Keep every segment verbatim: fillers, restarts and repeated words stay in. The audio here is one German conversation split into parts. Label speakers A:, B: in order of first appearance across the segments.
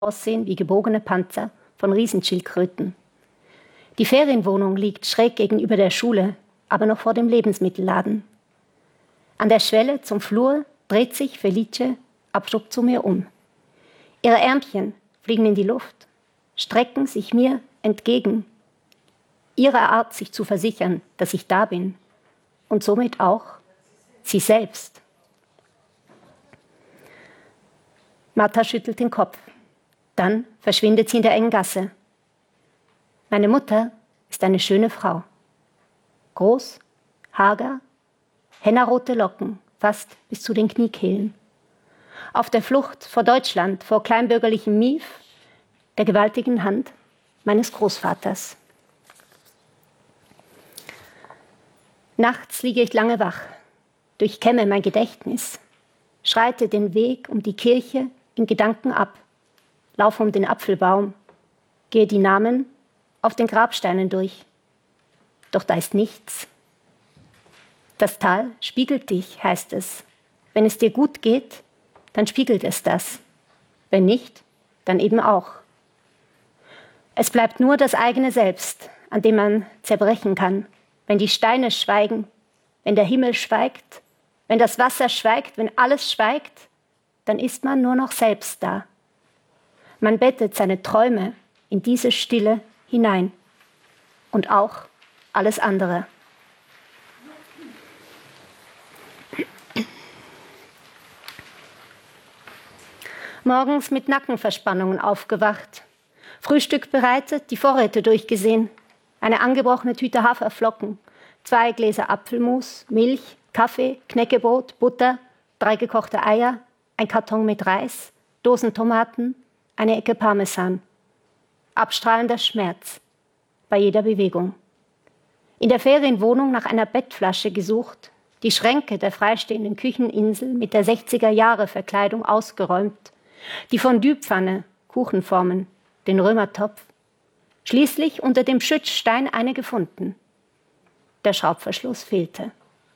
A: aussehen wie gebogene Panzer von Riesenschildkröten. Die Ferienwohnung liegt schräg gegenüber der Schule, aber noch vor dem Lebensmittelladen. An der Schwelle zum Flur dreht sich Felice abrupt zu mir um. Ihre Ärmchen fliegen in die Luft, strecken sich mir entgegen. Ihre Art, sich zu versichern, dass ich da bin. Und somit auch sie selbst. Martha schüttelt den Kopf. Dann verschwindet sie in der engen Gasse. Meine Mutter ist eine schöne Frau. Groß, hager, hennarote Locken, fast bis zu den Kniekehlen. Auf der Flucht vor Deutschland, vor kleinbürgerlichem Mief, der gewaltigen Hand meines Großvaters. Nachts liege ich lange wach, durchkämme mein Gedächtnis, schreite den Weg um die Kirche in Gedanken ab, laufe um den Apfelbaum, gehe die Namen auf den Grabsteinen durch. Doch da ist nichts. Das Tal spiegelt dich, heißt es. Wenn es dir gut geht, dann spiegelt es das. Wenn nicht, dann eben auch. Es bleibt nur das eigene Selbst, an dem man zerbrechen kann. Wenn die Steine schweigen, wenn der Himmel schweigt, wenn das Wasser schweigt, wenn alles schweigt, dann ist man nur noch selbst da. Man bettet seine Träume in diese Stille hinein und auch alles andere. Morgens mit Nackenverspannungen aufgewacht, Frühstück bereitet, die Vorräte durchgesehen, eine angebrochene Tüte Haferflocken, zwei Gläser Apfelmus, Milch, Kaffee, Knäckebrot, Butter, drei gekochte Eier, ein Karton mit Reis, Dosen Tomaten, eine Ecke Parmesan. Abstrahlender Schmerz bei jeder Bewegung. In der Ferienwohnung nach einer Bettflasche gesucht, die Schränke der freistehenden Kücheninsel mit der sechziger-Jahre-Verkleidung ausgeräumt, die Fondue-Pfanne, Kuchenformen, den Römertopf. Schließlich unter dem Schützstein eine gefunden. Der Schraubverschluss fehlte.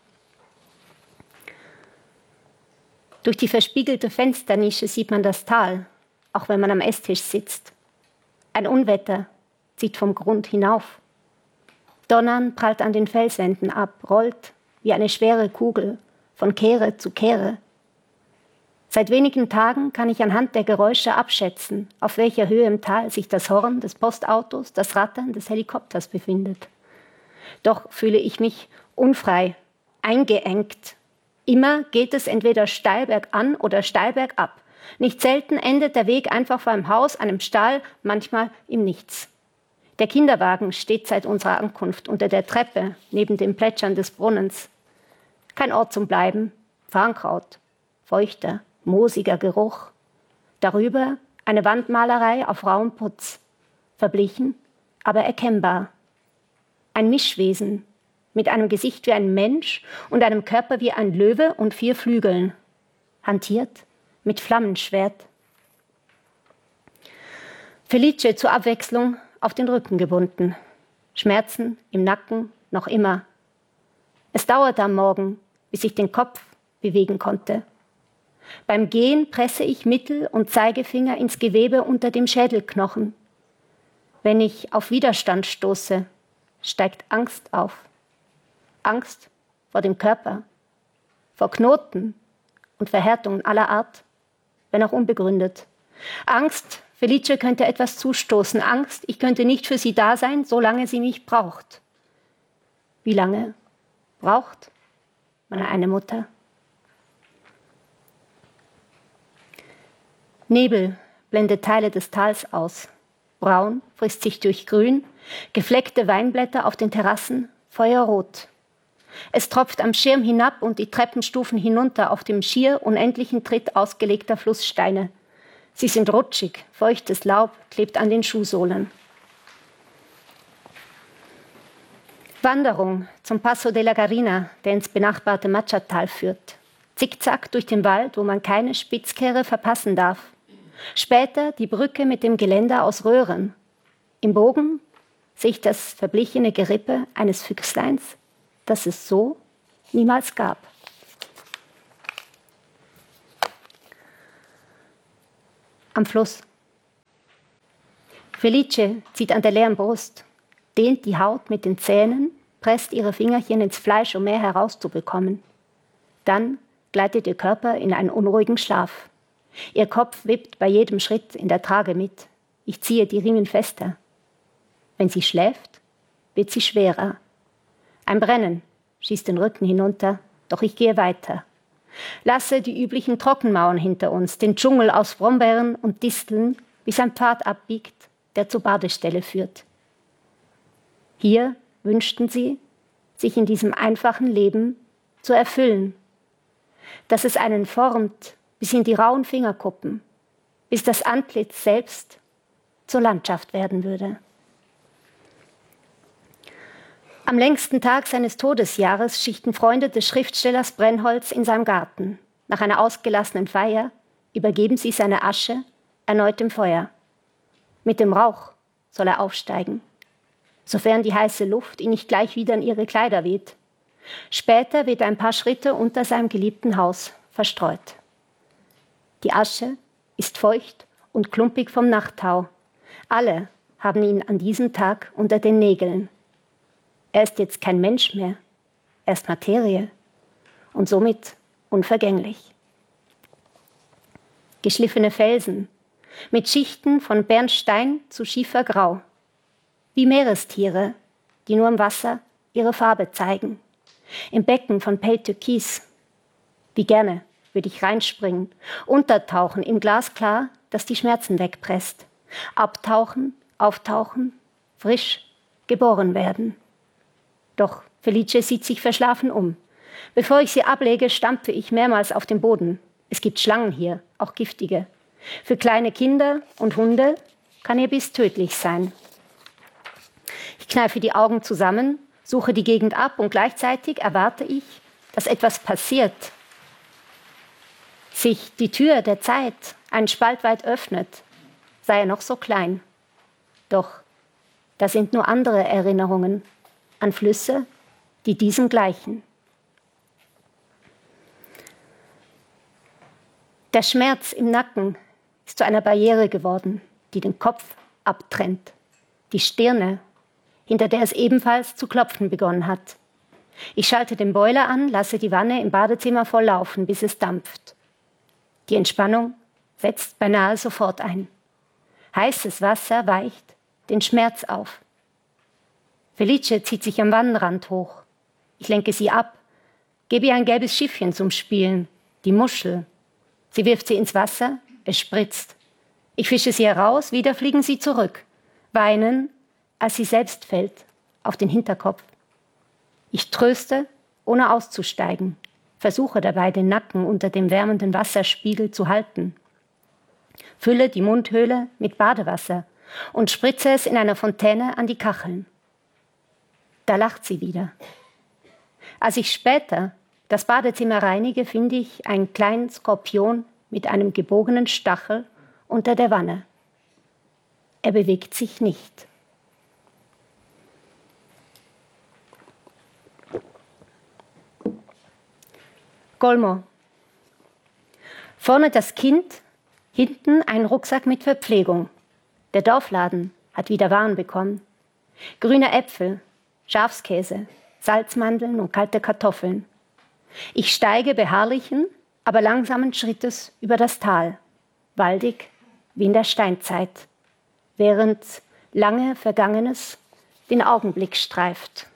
A: Durch die verspiegelte Fensternische sieht man das Tal, auch wenn man am Esstisch sitzt. Ein Unwetter zieht vom Grund hinauf. Donnern prallt an den Felswänden ab, rollt wie eine schwere Kugel von Kehre zu Kehre. Seit wenigen Tagen kann ich anhand der Geräusche abschätzen, auf welcher Höhe im Tal sich das Horn des Postautos, das Rattern des Helikopters befindet. Doch fühle ich mich unfrei, eingeengt. Immer geht es entweder steil bergan oder steil bergab. Nicht selten endet der Weg einfach vor einem Haus, einem Stall, manchmal im Nichts. Der Kinderwagen steht seit unserer Ankunft unter der Treppe neben dem Plätschern des Brunnens. Kein Ort zum Bleiben, Farnkraut, feuchter, moosiger Geruch. Darüber eine Wandmalerei auf rauem Putz, verblichen, aber erkennbar. Ein Mischwesen mit einem Gesicht wie ein Mensch und einem Körper wie ein Löwe und vier Flügeln, hantiert mit Flammenschwert. Felice zur Abwechslung auf den Rücken gebunden. Schmerzen im Nacken noch immer. Es dauerte am Morgen, bis ich den Kopf bewegen konnte. Beim Gehen presse ich Mittel- und Zeigefinger ins Gewebe unter dem Schädelknochen. Wenn ich auf Widerstand stoße, steigt Angst auf. Angst vor dem Körper, vor Knoten und Verhärtungen aller Art, wenn auch unbegründet. Angst, Felice könnte etwas zustoßen. Angst, ich könnte nicht für sie da sein, solange sie mich braucht. Wie lange braucht man eine Mutter? Nebel blendet Teile des Tals aus. Braun frisst sich durch Grün, gefleckte Weinblätter auf den Terrassen, feuerrot. Es tropft am Schirm hinab und die Treppenstufen hinunter auf dem schier unendlichen Tritt ausgelegter Flusssteine. Sie sind rutschig, feuchtes Laub klebt an den Schuhsohlen. Wanderung zum Passo della Garina, der ins benachbarte Machatal führt. Zickzack durch den Wald, wo man keine Spitzkehre verpassen darf. Später die Brücke mit dem Geländer aus Röhren. Im Bogen sehe ich das verblichene Gerippe eines Füchsleins, das es so niemals gab. Am Fluss Felice zieht an der leeren Brust, dehnt die Haut mit den Zähnen, presst ihre Fingerchen ins Fleisch, um mehr herauszubekommen. Dann gleitet ihr Körper in einen unruhigen Schlaf. Ihr Kopf wippt bei jedem Schritt in der Trage mit. Ich ziehe die Riemen fester. Wenn sie schläft, wird sie schwerer. Ein Brennen schießt den Rücken hinunter, doch ich gehe weiter. Lasse die üblichen Trockenmauern hinter uns, den Dschungel aus Brombeeren und Disteln, bis ein Pfad abbiegt, der zur Badestelle führt. Hier wünschten sie, sich in diesem einfachen Leben zu erfüllen, dass es einen formt bis in die rauen Fingerkuppen, bis das Antlitz selbst zur Landschaft werden würde. Am längsten Tag seines Todesjahres schichten Freunde des Schriftstellers Brennholz in seinem Garten. Nach einer ausgelassenen Feier übergeben sie seine Asche erneut dem Feuer. Mit dem Rauch soll er aufsteigen, sofern die heiße Luft ihn nicht gleich wieder in ihre Kleider weht. Später wird er ein paar Schritte unter seinem geliebten Haus verstreut. Die Asche ist feucht und klumpig vom Nachttau. Alle haben ihn an diesem Tag unter den Nägeln. Er ist jetzt kein Mensch mehr, er ist Materie und somit unvergänglich. Geschliffene Felsen mit Schichten von Bernstein zu Schiefergrau, wie Meerestiere, die nur im Wasser ihre Farbe zeigen, im Becken von Pale Türkis. Wie gerne würde ich reinspringen, untertauchen im Glasklar, das die Schmerzen wegpresst, abtauchen, auftauchen, frisch geboren werden. Doch Felice sieht sich verschlafen um. Bevor ich sie ablege, stampfe ich mehrmals auf den Boden. Es gibt Schlangen hier, auch giftige. Für kleine Kinder und Hunde kann ihr Biss tödlich sein. Ich kneife die Augen zusammen, suche die Gegend ab und gleichzeitig erwarte ich, dass etwas passiert. Sich die Tür der Zeit einen Spalt weit öffnet, sei er noch so klein. Doch da sind nur andere Erinnerungen an Flüsse, die diesem gleichen. Der Schmerz im Nacken ist zu einer Barriere geworden, die den Kopf abtrennt. Die Stirne, hinter der es ebenfalls zu klopfen begonnen hat. Ich schalte den Boiler an, lasse die Wanne im Badezimmer volllaufen, bis es dampft. Die Entspannung setzt beinahe sofort ein. Heißes Wasser weicht den Schmerz auf. Felice zieht sich am Wannenrand hoch. Ich lenke sie ab, gebe ihr ein gelbes Schiffchen zum Spielen, die Muschel. Sie wirft sie ins Wasser, es spritzt. Ich fische sie heraus, wieder fliegen sie zurück, weinen, als sie selbst fällt, auf den Hinterkopf. Ich tröste, ohne auszusteigen, versuche dabei, den Nacken unter dem wärmenden Wasserspiegel zu halten. Fülle die Mundhöhle mit Badewasser und spritze es in einer Fontäne an die Kacheln. Da lacht sie wieder. Als ich später das Badezimmer reinige, finde ich einen kleinen Skorpion mit einem gebogenen Stachel unter der Wanne. Er bewegt sich nicht. Golmo. Vorne das Kind, hinten ein Rucksack mit Verpflegung. Der Dorfladen hat wieder Waren bekommen. Grüne Äpfel, Schafskäse, Salzmandeln und kalte Kartoffeln. Ich steige beharrlichen, aber langsamen Schrittes über das Tal, waldig wie in der Steinzeit, während lange Vergangenes den Augenblick streift.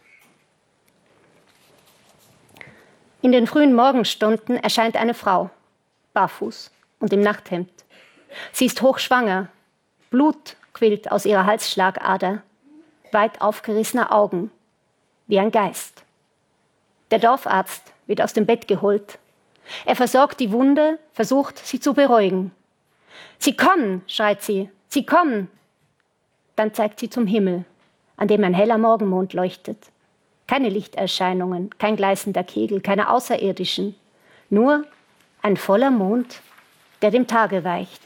A: In den frühen Morgenstunden erscheint eine Frau, barfuß und im Nachthemd. Sie ist hochschwanger, Blut quillt aus ihrer Halsschlagader, weit aufgerissene Augen, wie ein Geist. Der Dorfarzt wird aus dem Bett geholt. Er versorgt die Wunde, versucht, sie zu beruhigen. »Sie kommen«, schreit sie, »sie kommen!« Dann zeigt sie zum Himmel, an dem ein heller Morgenmond leuchtet. Keine Lichterscheinungen, kein gleißender Kegel, keine Außerirdischen. Nur ein voller Mond, der dem Tage weicht.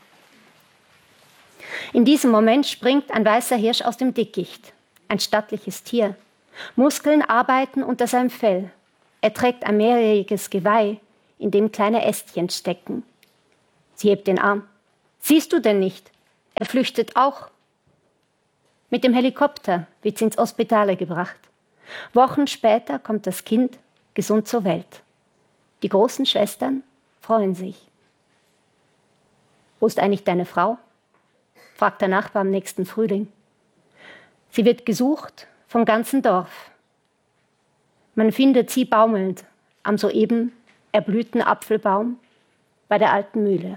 A: In diesem Moment springt ein weißer Hirsch aus dem Dickicht. Ein stattliches Tier. Muskeln arbeiten unter seinem Fell. Er trägt ein mehrjähriges Geweih, in dem kleine Ästchen stecken. Sie hebt den Arm. »Siehst du denn nicht? Er flüchtet auch. Mit dem Helikopter wird sie ins Hospitale gebracht. Wochen später kommt das Kind gesund zur Welt. Die großen Schwestern freuen sich. »Wo ist eigentlich deine Frau?« fragt der Nachbar am nächsten Frühling. Sie wird gesucht vom ganzen Dorf. Man findet sie baumelnd am soeben erblühten Apfelbaum bei der alten Mühle.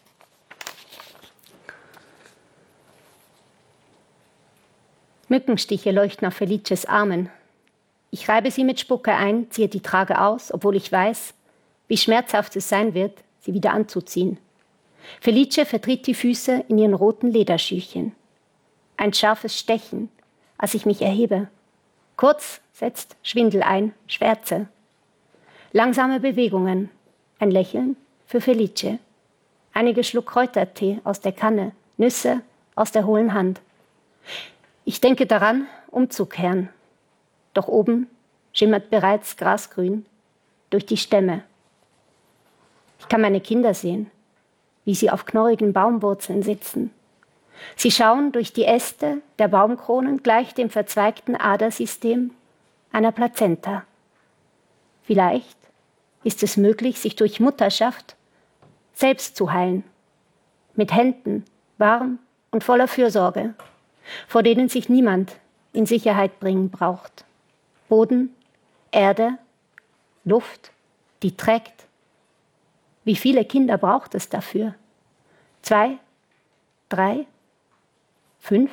A: Mückenstiche leuchten auf Felices Armen. Ich reibe sie mit Spucke ein, ziehe die Trage aus, obwohl ich weiß, wie schmerzhaft es sein wird, sie wieder anzuziehen. Felice vertritt die Füße in ihren roten Lederschüchen. Ein scharfes Stechen, als ich mich erhebe. Kurz setzt Schwindel ein, Schwärze. Langsame Bewegungen, ein Lächeln für Felice. Einige Schluck Kräutertee aus der Kanne, Nüsse aus der hohlen Hand. Ich denke daran, umzukehren. Doch oben schimmert bereits Grasgrün durch die Stämme. Ich kann meine Kinder sehen, wie sie auf knorrigen Baumwurzeln sitzen. Sie schauen durch die Äste der Baumkronen gleich dem verzweigten Adersystem einer Plazenta. Vielleicht ist es möglich, sich durch Mutterschaft selbst zu heilen. Mit Händen, warm und voller Fürsorge, vor denen sich niemand in Sicherheit bringen braucht. Boden, Erde, Luft, die trägt. Wie viele Kinder braucht es dafür? Zwei? Drei? Fünf?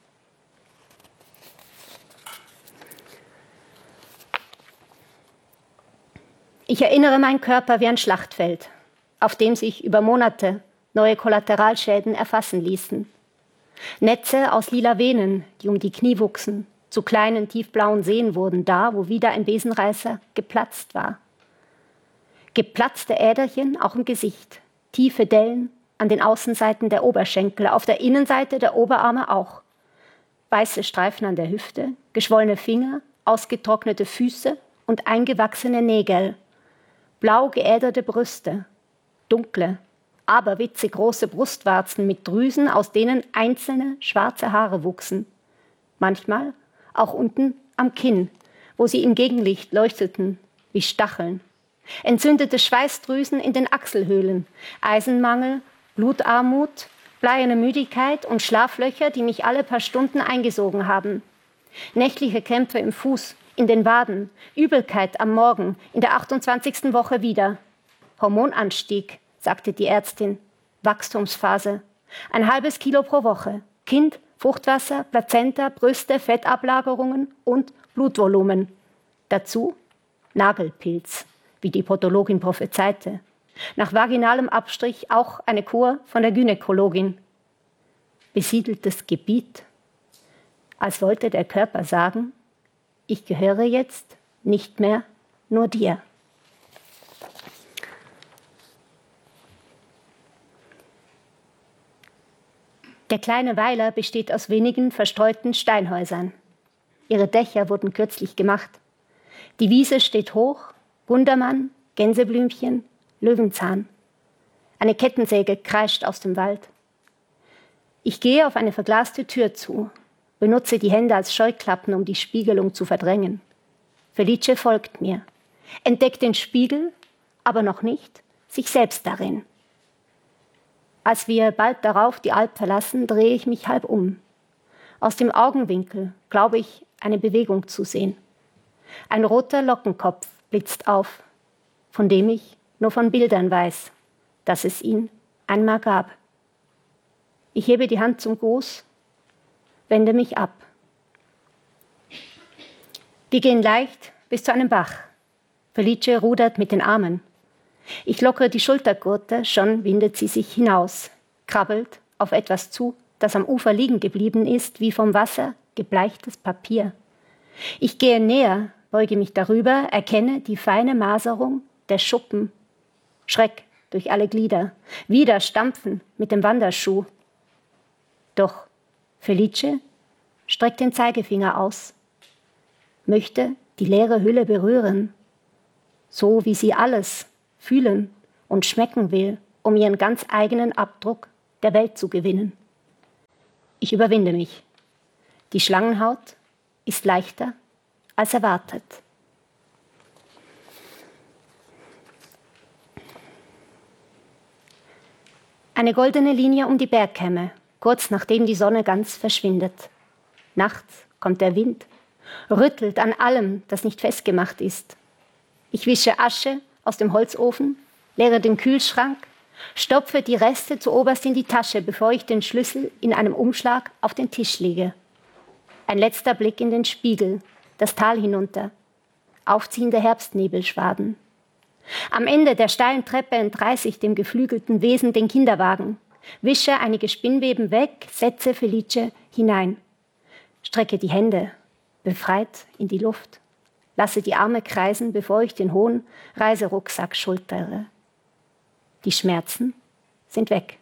A: Ich erinnere meinen Körper wie ein Schlachtfeld, auf dem sich über Monate neue Kollateralschäden erfassen ließen. Netze aus lila Venen, die um die Knie wuchsen, zu kleinen tiefblauen Seen wurden, da, wo wieder ein Besenreißer geplatzt war. Geplatzte Äderchen auch im Gesicht, tiefe Dellen an den Außenseiten der Oberschenkel, auf der Innenseite der Oberarme auch. Weiße Streifen an der Hüfte, geschwollene Finger, ausgetrocknete Füße und eingewachsene Nägel. Blau geäderte Brüste, dunkle, aberwitzig große Brustwarzen mit Drüsen, aus denen einzelne schwarze Haare wuchsen. Manchmal auch unten am Kinn, wo sie im Gegenlicht leuchteten wie Stacheln. Entzündete Schweißdrüsen in den Achselhöhlen, Eisenmangel, Blutarmut, bleierne Müdigkeit und Schlaflöcher, die mich alle paar Stunden eingesogen haben. Nächtliche Krämpfe im Fuß, in den Waden, Übelkeit am Morgen, in der achtundzwanzigsten Woche wieder. Hormonanstieg, sagte die Ärztin. Wachstumsphase. Ein halbes Kilo pro Woche. Kind, Fruchtwasser, Plazenta, Brüste, Fettablagerungen und Blutvolumen. Dazu Nagelpilz, wie die Podologin prophezeite. Nach vaginalem Abstrich auch eine Kur von der Gynäkologin. Besiedeltes Gebiet. Als wollte der Körper sagen, ich gehöre jetzt nicht mehr nur dir. Der kleine Weiler besteht aus wenigen verstreuten Steinhäusern. Ihre Dächer wurden kürzlich gemacht. Die Wiese steht hoch, Gundermann, Gänseblümchen, Löwenzahn. Eine Kettensäge kreischt aus dem Wald. Ich gehe auf eine verglaste Tür zu, benutze die Hände als Scheuklappen, um die Spiegelung zu verdrängen. Felice folgt mir, entdeckt den Spiegel, aber noch nicht sich selbst darin. Als wir bald darauf die Alp verlassen, drehe ich mich halb um. Aus dem Augenwinkel glaube ich, eine Bewegung zu sehen. Ein roter Lockenkopf blitzt auf, von dem ich nur von Bildern weiß, dass es ihn einmal gab. Ich hebe die Hand zum Gruß, wende mich ab. Wir gehen leicht bis zu einem Bach. Felice rudert mit den Armen. Ich lockere die Schultergurte, schon windet sie sich hinaus, krabbelt auf etwas zu, das am Ufer liegen geblieben ist, wie vom Wasser gebleichtes Papier. Ich gehe näher, beuge mich darüber, erkenne die feine Maserung der Schuppen. Schreck durch alle Glieder, wieder stampfen mit dem Wanderschuh. Doch Felice streckt den Zeigefinger aus, möchte die leere Hülle berühren, so wie sie alles fühlen und schmecken will, um ihren ganz eigenen Abdruck der Welt zu gewinnen. Ich überwinde mich. Die Schlangenhaut ist leichter als erwartet. Eine goldene Linie um die Bergkämme, kurz nachdem die Sonne ganz verschwindet. Nachts kommt der Wind, rüttelt an allem, das nicht festgemacht ist. Ich wische Asche aus dem Holzofen, leere den Kühlschrank, stopfe die Reste zuoberst in die Tasche, bevor ich den Schlüssel in einem Umschlag auf den Tisch lege. Ein letzter Blick in den Spiegel, das Tal hinunter, aufziehende Herbstnebelschwaden. Am Ende der steilen Treppe entreiße ich dem geflügelten Wesen den Kinderwagen, wische einige Spinnweben weg, setze Felice hinein, strecke die Hände befreit in die Luft, lasse die Arme kreisen, bevor ich den hohen Reiserucksack schultere. Die Schmerzen sind weg.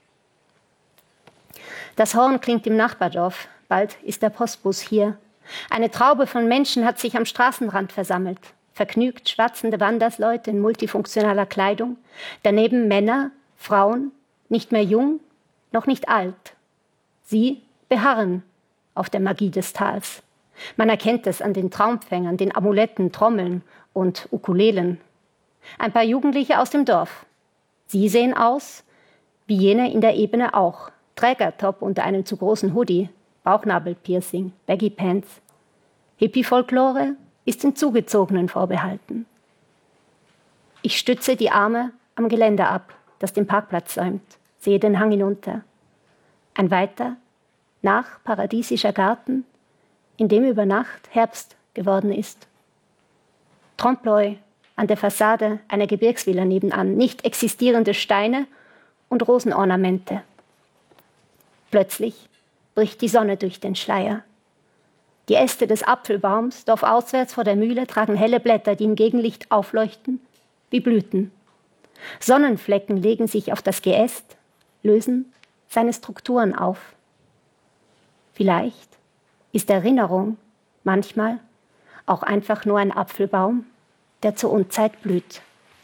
A: Das Horn klingt im Nachbardorf, bald ist der Postbus hier. Eine Traube von Menschen hat sich am Straßenrand versammelt. Vergnügt schwatzende Wandersleute in multifunktionaler Kleidung, daneben Männer, Frauen, nicht mehr jung, noch nicht alt. Sie beharren auf der Magie des Tals. Man erkennt es an den Traumfängern, den Amuletten, Trommeln und Ukulelen. Ein paar Jugendliche aus dem Dorf. Sie sehen aus wie jene in der Ebene auch. Trägertop unter einem zu großen Hoodie, Bauchnabelpiercing, Baggy Pants. Hippie-Folklore ist den Zugezogenen vorbehalten. Ich stütze die Arme am Geländer ab, das den Parkplatz säumt, sehe den Hang hinunter. Ein weiter, nach paradiesischer Garten, in dem über Nacht Herbst geworden ist. Trompe-l'œil an der Fassade einer Gebirgsvilla nebenan, nicht existierende Steine und Rosenornamente. Plötzlich bricht die Sonne durch den Schleier. Die Äste des Apfelbaums, dorfauswärts vor der Mühle, tragen helle Blätter, die im Gegenlicht aufleuchten wie Blüten. Sonnenflecken legen sich auf das Geäst, lösen seine Strukturen auf. Vielleicht ist Erinnerung manchmal auch einfach nur ein Apfelbaum, der zur Unzeit blüht.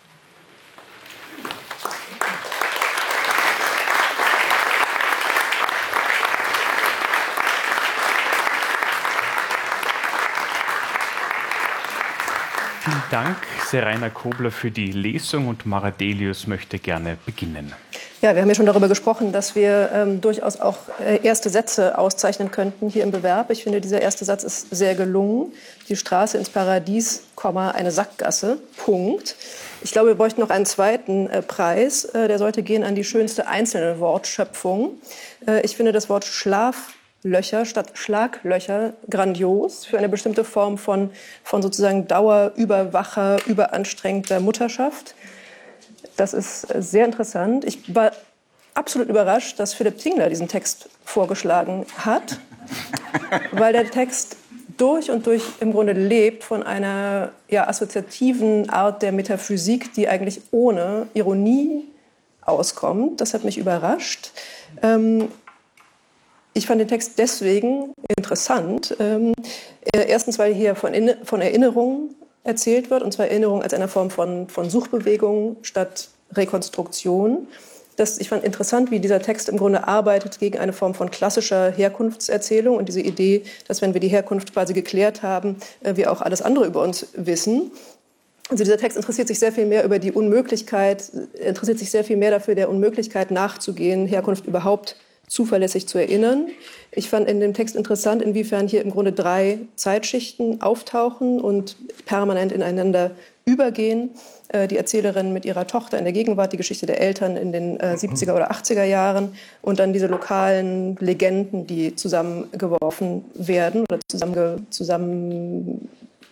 B: Vielen Dank, Seraina Kobler, für die Lesung, und Mara Delius möchte gerne beginnen.
C: Ja, wir haben ja schon darüber gesprochen, dass wir ähm, durchaus auch äh, erste Sätze auszeichnen könnten hier im Bewerb. Ich finde, dieser erste Satz ist sehr gelungen. Die Straße ins Paradies, eine Sackgasse, Punkt. Ich glaube, wir bräuchten noch einen zweiten äh, Preis. Äh, der sollte gehen an die schönste einzelne Wortschöpfung. Äh, ich finde das Wort Schlaflöcher statt Schlaglöcher grandios für eine bestimmte Form von, von sozusagen dauerüberwacher, überanstrengter Mutterschaft. Das ist sehr interessant. Ich war absolut überrascht, dass Philipp Tingler diesen Text vorgeschlagen hat, weil der Text durch und durch im Grunde lebt von einer ja, assoziativen Art der Metaphysik, die eigentlich ohne Ironie auskommt. Das hat mich überrascht. Ähm, ich fand den Text deswegen interessant. Ähm, erstens, weil hier von, Inne- von Erinnerungen erzählt wird, und zwar Erinnerung als eine Form von, von Suchbewegung statt Rekonstruktion. Das, ich fand interessant, wie dieser Text im Grunde arbeitet gegen eine Form von klassischer Herkunftserzählung und diese Idee, dass, wenn wir die Herkunft quasi geklärt haben, wir auch alles andere über uns wissen. Also dieser Text interessiert sich sehr viel mehr über die Unmöglichkeit, interessiert sich sehr viel mehr dafür, der Unmöglichkeit nachzugehen, Herkunft überhaupt zuverlässig zu erinnern. Ich fand in dem Text interessant, inwiefern hier im Grunde drei Zeitschichten auftauchen und permanent ineinander übergehen. Äh, die Erzählerin mit ihrer Tochter in der Gegenwart, die Geschichte der Eltern in den äh, siebziger oder achtziger Jahren und dann diese lokalen Legenden, die zusammengeworfen werden oder zusammen, zusammen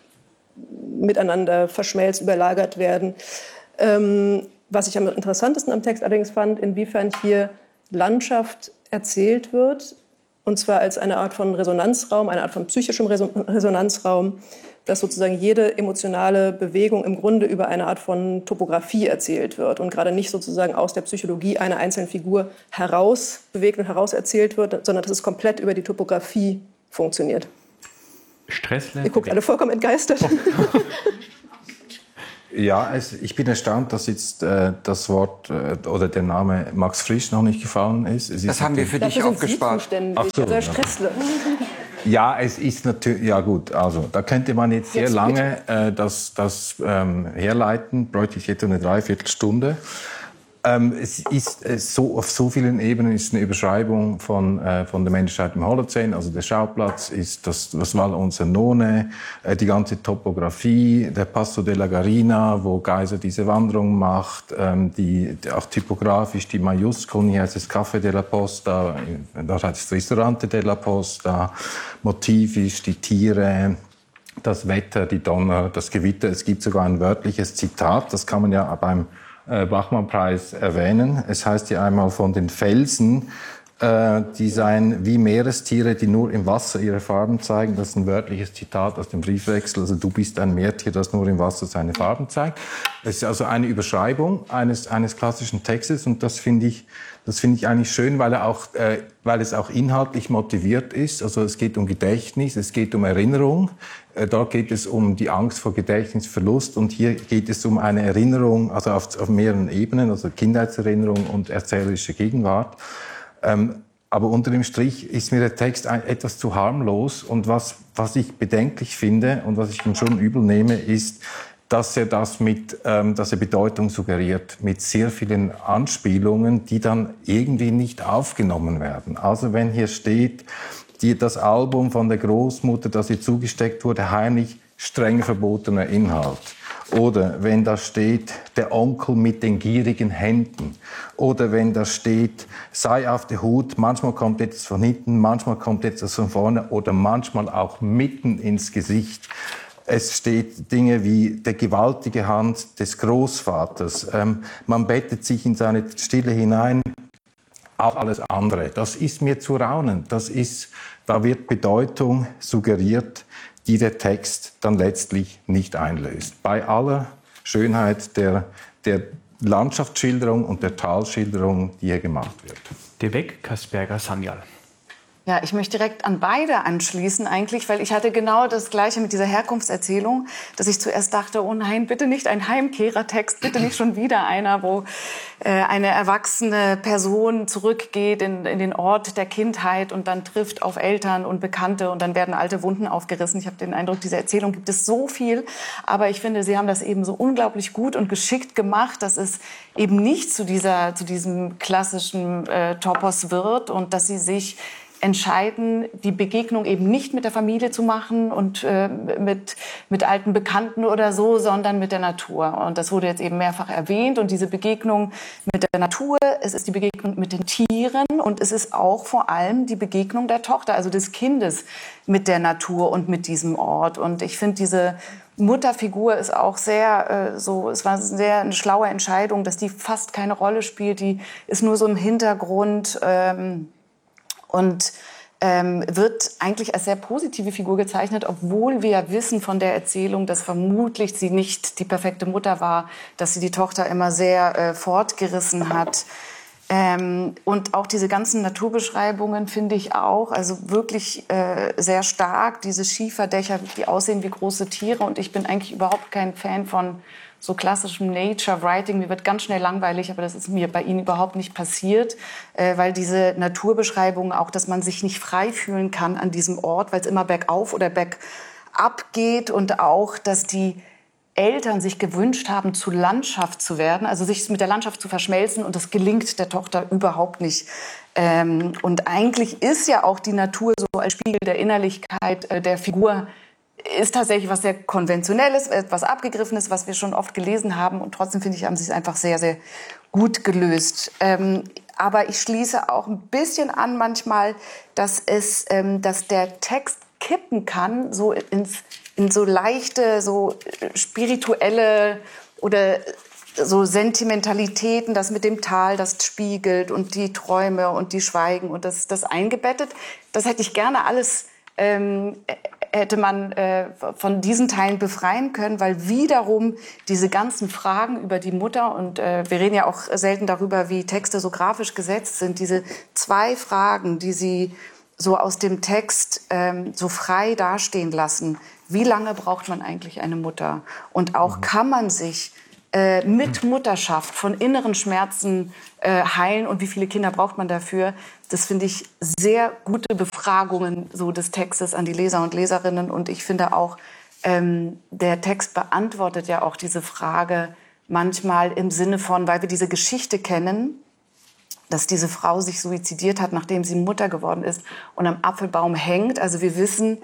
C: miteinander verschmelzt, überlagert werden. Ähm, was ich am interessantesten am Text allerdings fand, inwiefern hier Landschaft erzählt wird, und zwar als eine Art von Resonanzraum, eine Art von psychischem Resonanzraum, dass sozusagen jede emotionale Bewegung im Grunde über eine Art von Topografie erzählt wird und gerade nicht sozusagen aus der Psychologie einer einzelnen Figur heraus bewegt und heraus erzählt wird, sondern dass es komplett über die Topografie funktioniert.
B: Stresslevel.
C: Ihr guckt alle vollkommen entgeistert. Oh.
D: Ja, also ich bin erstaunt, dass jetzt äh, das Wort äh, oder der Name Max Frisch noch nicht gefallen ist. Es
E: das
D: ist
E: haben wir für dich aufgespart.
C: Ach so, also Stressle.
D: Ja, es ist natürlich, ja gut, also da könnte man jetzt sehr
C: Jetzt
D: lange äh, das, das ähm, herleiten, bräuchte ich etwa eine Dreiviertelstunde. Ähm, es ist äh, so, auf so vielen Ebenen ist eine Überschreibung von, äh, von der Menschheit im Holozän. Also der Schauplatz ist das, das Val Onsernone, äh, die ganze Topografie, der Passo della Garina, wo Geiser diese Wanderung macht, ähm, die, die, auch typografisch die Majuskeln, hier heißt es Café della Posta, dort heißt es Ristorante della Posta, motivisch die Tiere, das Wetter, die Donner, das Gewitter. Es gibt sogar ein wörtliches Zitat, das kann man ja beim Bachmann-Preis erwähnen. Es heißt ja einmal von den Felsen, äh, die seien wie Meerestiere, die nur im Wasser ihre Farben zeigen. Das ist ein wörtliches Zitat aus dem Briefwechsel. Also du bist ein Meertier, das nur im Wasser seine Farben zeigt. Das ist also eine Überschreibung eines, eines klassischen Textes und das finde ich, das finde ich eigentlich schön, weil, er auch, äh, weil es auch inhaltlich motiviert ist. Also es geht um Gedächtnis, es geht um Erinnerung. Äh, dort geht es um die Angst vor Gedächtnisverlust und hier geht es um eine Erinnerung, also auf, auf mehreren Ebenen, also Kindheitserinnerung und erzählerische Gegenwart. Ähm, aber unter dem Strich ist mir der Text ein, etwas zu harmlos und was, was ich bedenklich finde und was ich ihm schon übel nehme, ist, dass er das mit, ähm, dass er Bedeutung suggeriert, mit sehr vielen Anspielungen, die dann irgendwie nicht aufgenommen werden. Also wenn hier steht, die, das Album von der Großmutter, das ihr zugesteckt wurde, heimlich streng verbotener Inhalt. Oder wenn da steht, der Onkel mit den gierigen Händen. Oder wenn da steht, sei auf der Hut, manchmal kommt etwas von hinten, manchmal kommt etwas von vorne oder manchmal auch mitten ins Gesicht. Es steht Dinge wie der gewaltige Hand des Großvaters. Ähm, man bettet sich in seine Stille hinein. Auch alles andere. Das ist mir zu raunen. Das ist, da wird Bedeutung suggeriert, die der Text dann letztlich nicht einlöst. Bei aller Schönheit der, der Landschaftsschilderung und der Talschilderung, die hier gemacht wird.
B: Devek Kasperger-Sanyal.
E: Ja, ich möchte direkt an beide anschließen eigentlich, weil ich hatte genau das Gleiche mit dieser Herkunftserzählung, dass ich zuerst dachte, oh nein, bitte nicht ein Heimkehrertext, bitte nicht schon wieder einer, wo äh, eine erwachsene Person zurückgeht in, in den Ort der Kindheit und dann trifft auf Eltern und Bekannte und dann werden alte Wunden aufgerissen. Ich habe den Eindruck, diese Erzählung gibt es so viel, aber ich finde, Sie haben das eben so unglaublich gut und geschickt gemacht, dass es eben nicht zu dieser, zu diesem klassischen äh, Topos wird und dass Sie sich entscheiden, die Begegnung eben nicht mit der Familie zu machen und äh, mit, mit alten Bekannten oder so, sondern mit der Natur. Und das wurde jetzt eben mehrfach erwähnt. Und diese Begegnung mit der Natur, es ist die Begegnung mit den Tieren und es ist auch vor allem die Begegnung der Tochter, also des Kindes mit der Natur und mit diesem Ort. Und ich finde, diese Mutterfigur ist auch sehr, äh, so, es war sehr eine schlaue Entscheidung, dass die fast keine Rolle spielt. Die ist nur so im Hintergrund, ähm, und ähm, wird eigentlich als sehr positive Figur gezeichnet, obwohl wir ja wissen von der Erzählung, dass vermutlich sie nicht die perfekte Mutter war, dass sie die Tochter immer sehr äh, fortgerissen hat. Ähm, und auch diese ganzen Naturbeschreibungen finde ich auch, also wirklich äh, sehr stark. Diese Schieferdächer, die aussehen wie große Tiere. Und ich bin eigentlich überhaupt kein Fan von so klassischem Nature-Writing. Mir wird ganz schnell langweilig, aber das ist mir bei Ihnen überhaupt nicht passiert, äh, weil diese Naturbeschreibungen auch, dass man sich nicht frei fühlen kann an diesem Ort, weil es immer bergauf oder bergab geht und auch, dass die Eltern sich gewünscht haben, zu Landschaft zu werden, also sich mit der Landschaft zu verschmelzen und das gelingt der Tochter überhaupt nicht. Ähm, und eigentlich ist ja auch die Natur so als Spiegel der Innerlichkeit äh, der Figur ist tatsächlich was sehr Konventionelles, etwas Abgegriffenes, was wir schon oft gelesen haben. Und trotzdem, finde ich, haben sie es einfach sehr, sehr gut gelöst. Ähm, aber ich schließe auch ein bisschen an manchmal, dass, es, ähm, dass der Text kippen kann, so ins, in so leichte, so spirituelle oder so Sentimentalitäten, das mit dem Tal, das spiegelt und die Träume und die Schweigen und das, das eingebettet. Das hätte ich gerne alles ähm, hätte man äh, von diesen Teilen befreien können, weil wiederum diese ganzen Fragen über die Mutter, und äh, wir reden ja auch selten darüber, wie Texte so grafisch gesetzt sind, diese zwei Fragen, die sie so aus dem Text ähm, so frei dastehen lassen. Wie lange braucht man eigentlich eine Mutter? Und auch kann man sich äh, mit Mutterschaft von inneren Schmerzen äh, heilen und wie viele Kinder braucht man dafür. Das finde ich sehr gute Befragungen so des Textes an die Leser und Leserinnen. Und ich finde auch, ähm, der Text beantwortet ja auch diese Frage manchmal im Sinne von, weil wir diese Geschichte kennen, dass diese Frau sich suizidiert hat, nachdem sie Mutter geworden ist und am Apfelbaum hängt. Also wir wissen,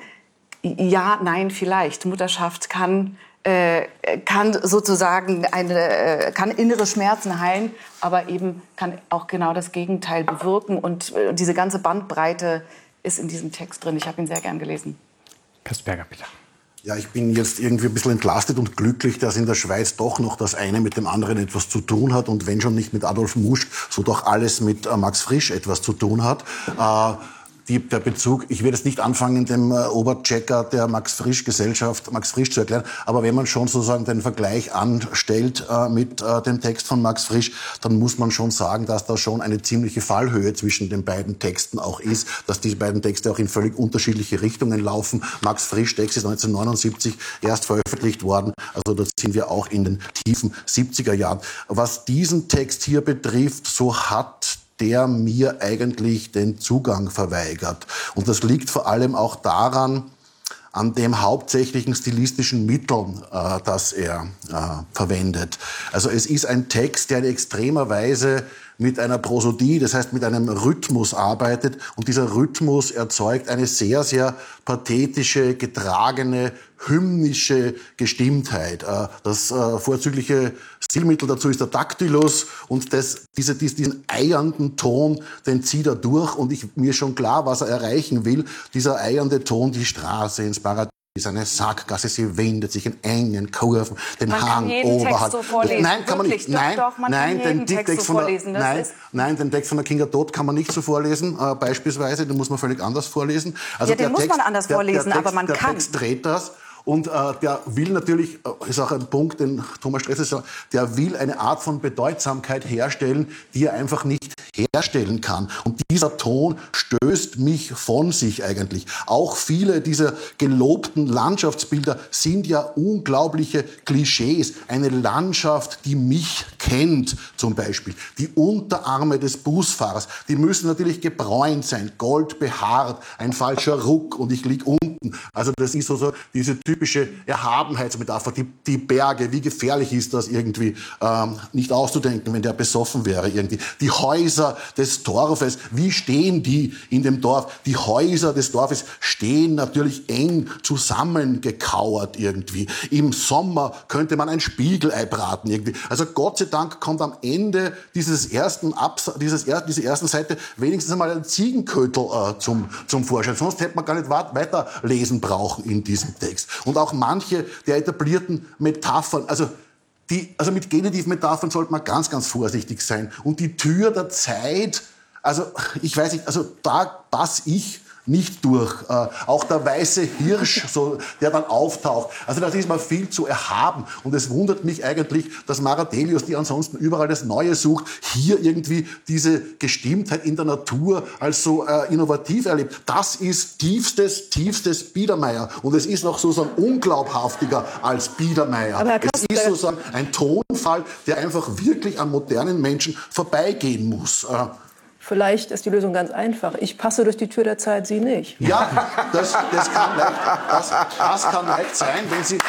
E: ja, nein, vielleicht. Mutterschaft kann, äh, kann sozusagen eine, äh, kann innere Schmerzen heilen, aber eben kann auch genau das Gegenteil bewirken. Und äh, diese ganze Bandbreite ist in diesem Text drin. Ich habe ihn sehr gern gelesen.
B: Kasperger, bitte.
F: Ja, ich bin jetzt irgendwie ein bisschen entlastet und glücklich, dass in der Schweiz doch noch das eine mit dem anderen etwas zu tun hat. Und wenn schon nicht mit Adolf Musch, so doch alles mit äh, Max Frisch etwas zu tun hat. Äh, Die, der Bezug, ich werde jetzt nicht anfangen, dem äh, Oberchecker der Max-Frisch-Gesellschaft Max Frisch zu erklären, aber wenn man schon sozusagen den Vergleich anstellt äh, mit äh, dem Text von Max Frisch, dann muss man schon sagen, dass da schon eine ziemliche Fallhöhe zwischen den beiden Texten auch ist, dass die beiden Texte auch in völlig unterschiedliche Richtungen laufen. Max Frisch Text ist neunzehnhundertneunundsiebzig erst veröffentlicht worden, also da sind wir auch in den tiefen siebziger Jahren. Was diesen Text hier betrifft, so hat der mir eigentlich den Zugang verweigert. Und das liegt vor allem auch daran, an dem hauptsächlichen stilistischen Mitteln, äh, das er äh, verwendet. Also es ist ein Text, der in extremer Weise mit einer Prosodie, das heißt mit einem Rhythmus arbeitet. Und dieser Rhythmus erzeugt eine sehr, sehr pathetische, getragene, hymnische Gestimmtheit. Das vorzügliche Stilmittel dazu ist der Daktylus und das, diese, diesen eiernden Ton, den zieht er durch. Und ich, mir ist schon klar, was er erreichen will. Dieser eiernde Ton, die Straße ins Paradies. Ist eine Sackgasse, sie wendet sich in engen Kurven, den
E: man
F: Hang
E: kann jeden
F: oberhalb.
E: Text so vorlesen.
F: Nein, kann man
E: Wirklich,
F: nicht. Nein,
E: doch, doch, man
F: nein,
E: kann jeden
F: den
E: Text
F: Text
E: so
F: von der,
E: vorlesen. Das
F: nein,
E: ist
F: nein, den Text von der Kinga Todt kann man nicht so vorlesen, äh, beispielsweise, den muss man völlig anders vorlesen. Also
E: ja, den
F: der
E: muss
F: Text,
E: man anders
F: der,
E: vorlesen,
F: der Text,
E: aber man
F: der
E: kann.
F: Der Text dreht das. Und äh, der will natürlich, äh, ist auch ein Punkt, den Thomas Stresse sagt, der will eine Art von Bedeutsamkeit herstellen, die er einfach nicht herstellen kann. Und dieser Ton stößt mich von sich eigentlich. Auch viele dieser gelobten Landschaftsbilder sind ja unglaubliche Klischees. Eine Landschaft, die mich kennt, zum Beispiel. Die Unterarme des Busfahrers, die müssen natürlich gebräunt sein, goldbehaart, ein falscher Ruck und ich lieg unten. Also das ist so, so diese typische Erhabenheitsmetapher, die, die Berge, wie gefährlich ist das irgendwie ähm, nicht auszudenken, wenn der besoffen wäre irgendwie. Die Häuser des Dorfes, wie stehen die in dem Dorf? Die Häuser des Dorfes stehen natürlich eng zusammengekauert irgendwie. Im Sommer könnte man ein Spiegelei braten irgendwie. Also Gott sei Dank kommt am Ende dieses ersten Abs dieses er dieser ersten Seite wenigstens einmal ein Ziegenkötel äh, zum, zum Vorschein. Sonst hätte man gar nicht weiterlesen brauchen in diesem Text. Und auch manche der etablierten Metaphern, also Die, also mit Genitivmetaphern sollte man ganz, ganz vorsichtig sein. Und die Tür der Zeit, also ich weiß nicht, also da passe ich nicht durch. Äh, auch der weiße Hirsch, so, der dann auftaucht. Also das ist mal viel zu erhaben. Und es wundert mich eigentlich, dass Maradelius, die ansonsten überall das Neue sucht, hier irgendwie diese Gestimmtheit in der Natur als so äh, innovativ erlebt. Das ist tiefstes, tiefstes Biedermeier. Und es ist noch sozusagen unglaubhaftiger als Biedermeier.
C: Aber Herr
F: es ist sozusagen ein Tonfall, der einfach wirklich an modernen Menschen vorbeigehen muss. Äh,
C: Vielleicht ist die Lösung ganz einfach. Ich passe durch die Tür der Zeit, Sie nicht.
F: Ja, das, das, kann, leicht, das, das kann leicht sein, wenn Sie,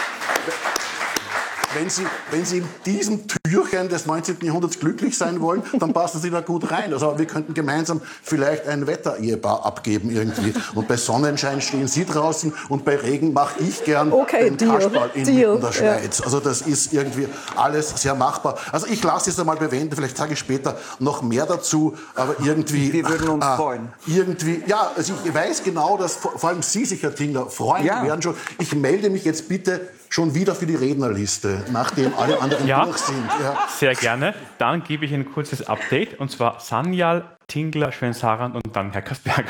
F: wenn, Sie, wenn Sie in diesem Türchen des neunzehnten Jahrhunderts glücklich sein wollen, dann passen Sie da gut rein. Also wir könnten gemeinsam vielleicht ein Wetter-Ehepaar abgeben irgendwie. Und bei Sonnenschein stehen Sie draußen und bei Regen mache ich gern
C: okay,
F: den
C: Deal,
F: Kasperl in
C: Deal,
F: der Schweiz. Ja. Also das ist irgendwie alles sehr machbar. Also ich lasse es einmal bewenden, vielleicht sage ich später noch mehr dazu, aber irgendwie...
G: Wir würden uns
F: äh,
G: freuen.
F: Irgendwie, ja, also ich weiß genau, dass vor, vor allem Sie sich, Herr Tingler, freuen
G: Ja.
F: werden schon. Ich melde mich jetzt bitte schon wieder für die Rednerliste, nachdem alle anderen
B: Ja.
F: durch sind. Ja.
B: Sehr gerne. Dann gebe ich ein kurzes Update, und zwar Sanyal, Tingler, Schwensaran und dann Herr Kasperger.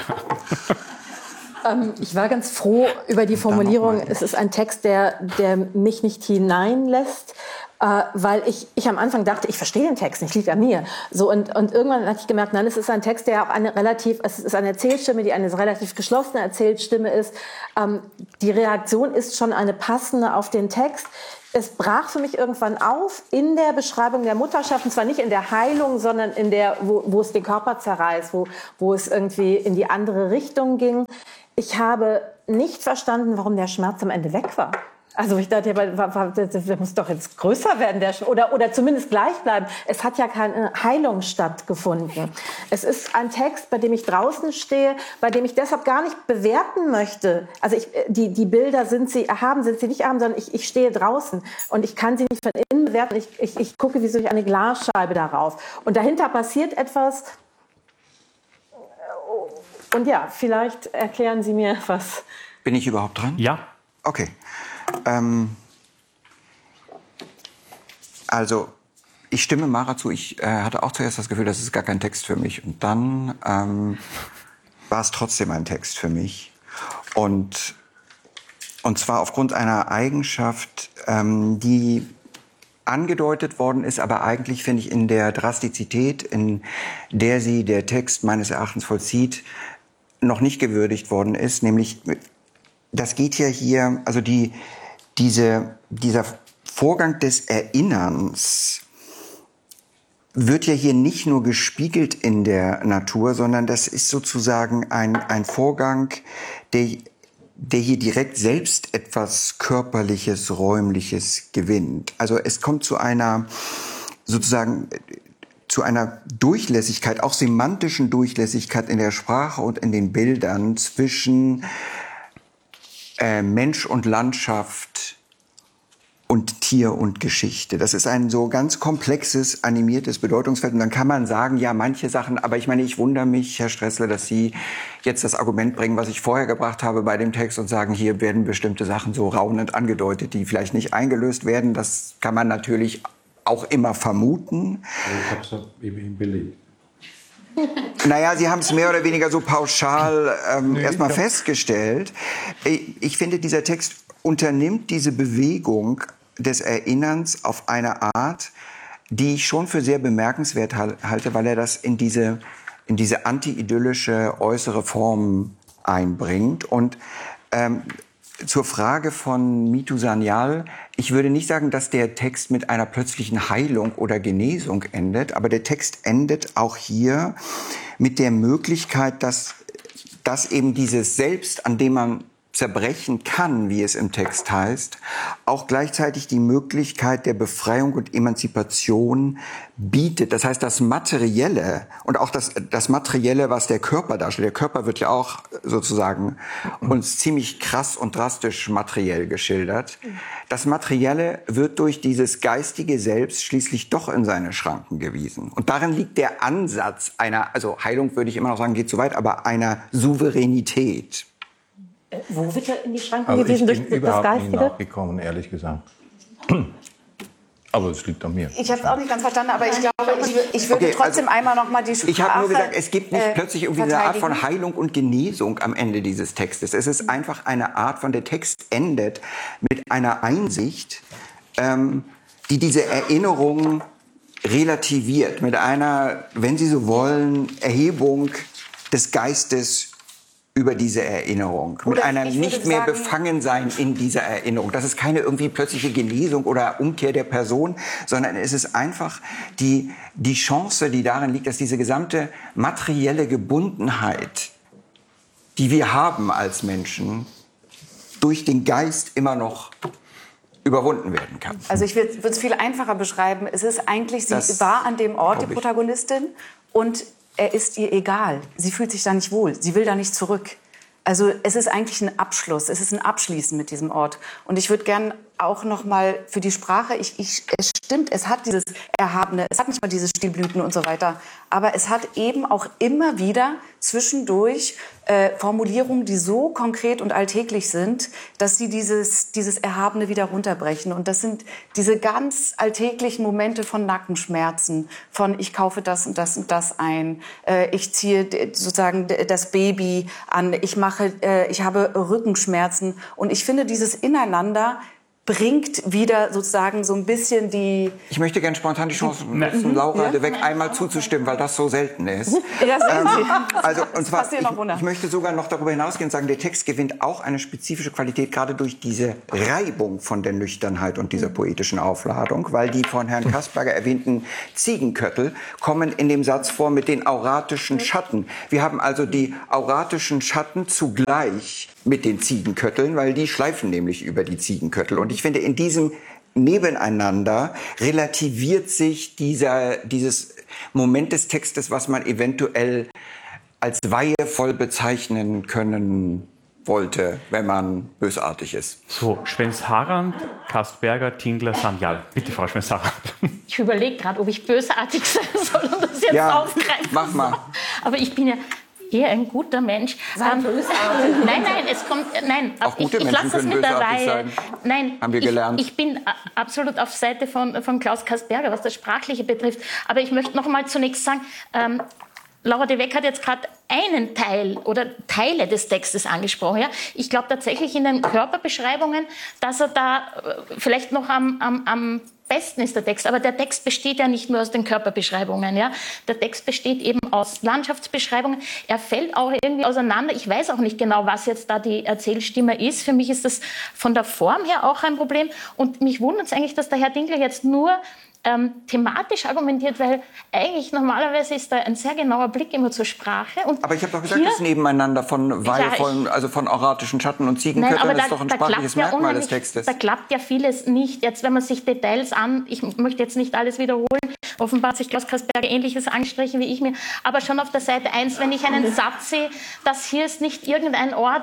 H: Ähm, ich war ganz froh über die Formulierung, es ist ein Text, der, der mich nicht hineinlässt, äh, weil ich, ich am Anfang dachte, ich verstehe den Text nicht, liegt an mir. So, und, und irgendwann hatte ich gemerkt, nein, es ist ein Text, der auch eine relativ, es ist eine Erzählstimme, die eine relativ geschlossene Erzählstimme ist. Ähm, die Reaktion ist schon eine passende auf den Text. es brach für mich irgendwann auf in der Beschreibung der Mutterschaft, und zwar nicht in der Heilung, sondern in der, wo, wo es den Körper zerreißt, wo, wo es irgendwie in die andere Richtung ging. Ich habe nicht verstanden, warum der Schmerz am Ende weg war. Also ich dachte, der muss doch jetzt größer werden, der oder, oder zumindest gleich bleiben. Es hat ja keine Heilung stattgefunden. Es ist ein Text, bei dem ich draußen stehe, bei dem ich deshalb gar nicht bewerten möchte. Also ich, die, die Bilder, sind sie erhaben, sind sie nicht erhaben, sondern ich, ich stehe draußen und ich kann sie nicht von innen bewerten. Ich, ich, ich gucke wie durch eine Glasscheibe darauf. Und dahinter passiert etwas. Und ja, vielleicht erklären Sie mir was.
G: Bin ich überhaupt dran?
B: Ja.
G: Okay. Ähm, also, ich stimme Mara zu. Ich äh, hatte auch zuerst das Gefühl, das ist gar kein Text für mich. Und dann ähm, war es trotzdem ein Text für mich. Und, und zwar aufgrund einer Eigenschaft, ähm, die angedeutet worden ist, aber eigentlich, finde ich, in der Drastizität, in der sie der Text meines Erachtens vollzieht, noch nicht gewürdigt worden ist. Nämlich, das geht ja hier, also die Diese, dieser Vorgang des Erinnerns wird ja hier nicht nur gespiegelt in der Natur, sondern das ist sozusagen ein, ein Vorgang, der, der hier direkt selbst etwas Körperliches, Räumliches gewinnt. Also es kommt zu einer sozusagen zu einer Durchlässigkeit, auch semantischen Durchlässigkeit in der Sprache und in den Bildern zwischen Äh, Mensch und Landschaft und Tier und Geschichte. Das ist ein so ganz komplexes, animiertes Bedeutungsfeld. Und dann kann man sagen, ja, manche Sachen, aber ich meine, ich wundere mich, Herr Stressler, dass Sie jetzt das Argument bringen, was ich vorher gebracht habe bei dem Text und sagen, hier werden bestimmte Sachen so raunend angedeutet, die vielleicht nicht eingelöst werden. Das kann man natürlich auch immer vermuten.
D: Ich habe es eben belegt.
G: Naja, Sie haben es mehr oder weniger so pauschal ähm, nee, erstmal festgestellt. Ich finde, dieser Text unternimmt diese Bewegung des Erinnerns auf eine Art, die ich schon für sehr bemerkenswert halte, weil er das in diese, in diese anti-idyllische äußere Form einbringt. Und ähm, zur Frage von Mitu Sanyal, ich würde nicht sagen, dass der Text mit einer plötzlichen Heilung oder Genesung endet, aber der Text endet auch hier mit der Möglichkeit, dass, dass eben dieses Selbst, an dem man zerbrechen kann, wie es im Text heißt, auch gleichzeitig die Möglichkeit der Befreiung und Emanzipation bietet. Das heißt, das Materielle und auch das, das Materielle, was der Körper darstellt. Der Körper wird ja auch sozusagen uns ziemlich krass und drastisch materiell geschildert. Das Materielle wird durch dieses geistige Selbst schließlich doch in seine Schranken gewiesen. Und darin liegt der Ansatz einer, also Heilung würde ich immer noch sagen, geht zu weit, aber einer Souveränität.
H: Wo wird er in die Schranken
D: also
H: gewiesen?
D: Ich
H: durch
D: bin
H: das
D: überhaupt
H: Geistige?
D: nicht nachgekommen, ehrlich gesagt. Aber es liegt an mir.
E: Ich habe es auch nicht ganz verstanden, aber ich glaube, ich, ich würde
G: okay,
E: trotzdem
G: also,
E: einmal noch mal die Sprache
G: Ich habe nur gesagt, es gibt nicht
E: äh,
G: plötzlich irgendwie eine Art von Heilung und Genesung am Ende dieses Textes. Es ist einfach eine Art von, der Text endet mit einer Einsicht, ähm, die diese Erinnerung relativiert, mit einer, wenn Sie so wollen, Erhebung des Geistes über diese Erinnerung, mit einer nicht mehr sagen, Befangensein in dieser Erinnerung. Das ist keine irgendwie plötzliche Genesung oder Umkehr der Person, sondern es ist einfach die, die Chance, die darin liegt, dass diese gesamte materielle Gebundenheit, die wir haben als Menschen, durch den Geist immer noch überwunden werden kann.
E: Also ich würde es viel einfacher beschreiben. Es ist eigentlich, sie
G: das
E: war an dem Ort, die Protagonistin, und er ist ihr egal. Sie fühlt sich da nicht wohl. Sie will da nicht zurück. Also es ist eigentlich ein Abschluss. Es ist ein Abschließen mit diesem Ort. Und ich würde gern auch noch mal für die Sprache, ich, ich, es stimmt, es hat dieses Erhabene, es hat nicht mal diese Stilblüten und so weiter, aber es hat eben auch immer wieder zwischendurch äh, Formulierungen, die so konkret und alltäglich sind, dass sie dieses, dieses Erhabene wieder runterbrechen. Und das sind diese ganz alltäglichen Momente von Nackenschmerzen, von ich kaufe das und das und das ein, äh, ich ziehe sozusagen das Baby an, ich mache, äh, ich habe Rückenschmerzen. Und ich finde dieses Ineinander bringt wieder sozusagen so ein bisschen die...
G: Ich möchte gerne spontan die Chance nutzen, Laura
E: Ja?
G: de Weg einmal zuzustimmen, weil das so selten ist.
E: Ja, sehen Sie.
G: Ähm, also, und zwar,
E: passiert noch Wunder.
G: ich, ich möchte sogar noch darüber hinausgehen und sagen, der Text gewinnt auch eine spezifische Qualität, gerade durch diese Reibung von der Nüchternheit und dieser poetischen Aufladung, weil die von Herrn Kasperger erwähnten Ziegenköttel kommen in dem Satz vor mit den auratischen Schatten. Wir haben also die auratischen Schatten zugleich mit den Ziegenkötteln, weil die schleifen nämlich über die Ziegenköttel. Und ich finde, in diesem Nebeneinander relativiert sich dieser, dieses Moment des Textes, was man eventuell als weihevoll bezeichnen können wollte, wenn man bösartig ist.
B: So, Schwenz-Harand, Kasperger, Tingler, Sanyal. Bitte, Frau Schwenz-Harand.
I: Ich überlege gerade, ob ich bösartig sein soll und das jetzt
G: Ja,
I: aufgreifen
G: mach mal.
I: soll. Aber ich bin ja eher ein guter Mensch. Ähm, nein, nein, es kommt, nein,
G: Auch gute
I: ich, ich
G: Menschen
I: lasse das
G: können
I: mit der
G: bösartig
I: Reihe.
G: sein.
I: Nein,
G: Haben wir
I: ich,
G: gelernt.
I: ich bin a- absolut auf Seite von, von Klaus Kasperger, was das Sprachliche betrifft. Aber ich möchte noch mal zunächst sagen, ähm, Laura de Weg hat jetzt gerade einen Teil oder Teile des Textes angesprochen. Ja? Ich glaube tatsächlich in den Körperbeschreibungen, dass er da äh, vielleicht noch am, am, am besten ist der Text. Aber der Text besteht ja nicht nur aus den Körperbeschreibungen. Ja? Der Text besteht eben aus Landschaftsbeschreibungen. Er fällt auch irgendwie auseinander. Ich weiß auch nicht genau, was jetzt da die Erzählstimme ist. Für mich ist das von der Form her auch ein Problem. Und mich wundert es eigentlich, dass der Herr Dingler jetzt nur Ähm, thematisch argumentiert, weil eigentlich normalerweise ist da ein sehr genauer Blick immer zur Sprache. Und
G: Aber ich habe doch gesagt,
I: hier,
G: das Nebeneinander von weihevollen, also von auratischen Schatten und Ziegenkötteln,
I: Nein, aber
G: das
I: da,
G: ist doch ein
I: da
G: sprachliches
I: klappt ja
G: Merkmal des
I: unheimlich-
G: Textes.
I: Da klappt ja vieles nicht. Jetzt, wenn man sich Details an, ich möchte jetzt nicht alles wiederholen, offenbar hat sich Klaus Kasperger Ähnliches angestrichen wie ich mir, aber schon auf der Seite eins, wenn ich einen Satz sehe, das hier ist nicht irgendein Ort.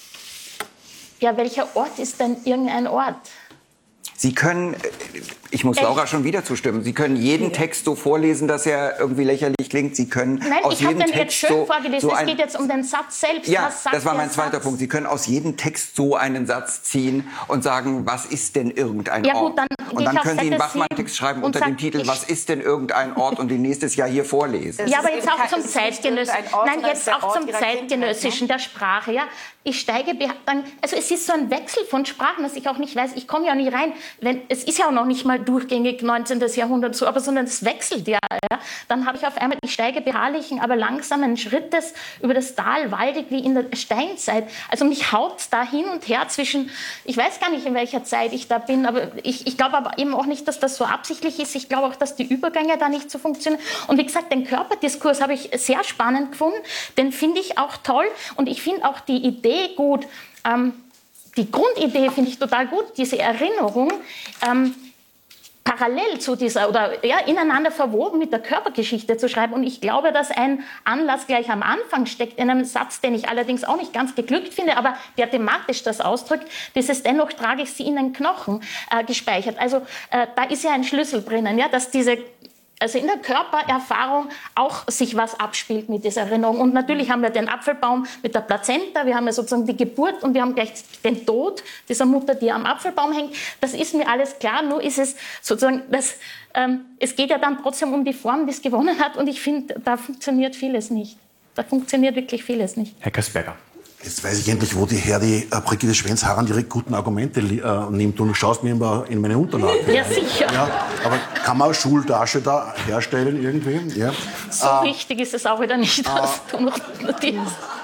I: Ja, welcher Ort ist denn irgendein Ort?
G: Sie können, ich muss
I: Echt?
G: Laura schon wieder zustimmen, Sie können jeden Text so vorlesen, dass er irgendwie lächerlich klingt. Sie können
I: Nein,
G: aus
I: ich habe
G: jedem
I: den jetzt
G: Text
I: schön
G: so,
I: vorgelesen.
G: so
I: Es
G: ein,
I: geht jetzt um den Satz selbst.
G: ja,
I: Was sagt
G: das war mein
I: der
G: zweiter
I: Satz?
G: Punkt. Sie können aus jedem Text so einen Satz ziehen und sagen, was ist denn irgendein
I: Ja,
G: Ort?
I: gut, dann
G: und
I: gehe
G: dann
I: ich auf
G: können Sie einen
I: Seite
G: Bachmann-Text
I: sieben
G: schreiben
I: und
G: unter
I: sag,
G: dem Titel,
I: ich-
G: was ist denn irgendein Ort? Und den nächstes Jahr hier vorlesen.
I: Ja, aber
E: ist
I: jetzt
E: eben
I: auch
E: kein-
I: zum
E: es ist nicht
I: Zeitgenössischen.
E: irgendein Ort,
I: Nein,
E: sondern es
I: jetzt
E: ist der
I: auch
E: Ort
I: zum
E: ihrer Kindheit,
I: Zeitgenössischen, der Sprache. Ja, ich steige, beha- dann, also es ist so ein Wechsel von Sprachen, dass ich auch nicht weiß, ich komme ja nie rein. Wenn, es ist ja auch noch nicht mal durchgängig neunzehnten. Jahrhundert so, aber sondern es wechselt ja. ja. Dann habe ich auf einmal, ich steige beharrlichen, aber langsamen Schrittes über das Tal, waldig wie in der Steinzeit. Also mich haut da hin und her zwischen, ich weiß gar nicht, in welcher Zeit ich da bin, aber ich, ich glaube aber eben auch nicht, dass das so absichtlich ist. Ich glaube auch, dass die Übergänge da nicht so funktionieren. Und wie gesagt, den Körperdiskurs habe ich sehr spannend gefunden. Den finde ich auch toll. Und ich finde auch die Idee gut. Ähm, die Grundidee finde ich total gut, diese Erinnerung. Ähm, parallel zu dieser oder ja, ineinander verwoben mit der Körpergeschichte zu schreiben. Und ich glaube, dass ein Anlass gleich am Anfang steckt, in einem Satz, den ich allerdings auch nicht ganz geglückt finde, aber der thematisch das ausdrückt, dieses dennoch trage ich sie in den Knochen äh, gespeichert. Also äh, da ist ja ein Schlüssel drinnen, ja, dass diese also in der Körpererfahrung auch sich was abspielt mit dieser Erinnerung. Und natürlich haben wir den Apfelbaum mit der Plazenta, wir haben ja sozusagen die Geburt und wir haben gleich den Tod dieser Mutter, die am Apfelbaum hängt. Das ist mir alles klar, nur ist es sozusagen, das, ähm, es geht ja dann trotzdem um die Form, die es gewonnen hat. Und ich finde, da funktioniert vieles nicht. Da funktioniert wirklich vieles nicht.
B: Herr Kasperger.
F: Jetzt weiß ich endlich, wo die Herr die äh, Brigitte Schwenz-Harand ihre guten Argumente äh, nimmt. Und du schaust mir immer in meine Unterlagen.
I: Ja, sicher.
F: Ja, aber kann man Schultasche da herstellen irgendwie? Ja.
I: So
F: Äh,
I: wichtig ist es auch wieder nicht, dass du noch notierst.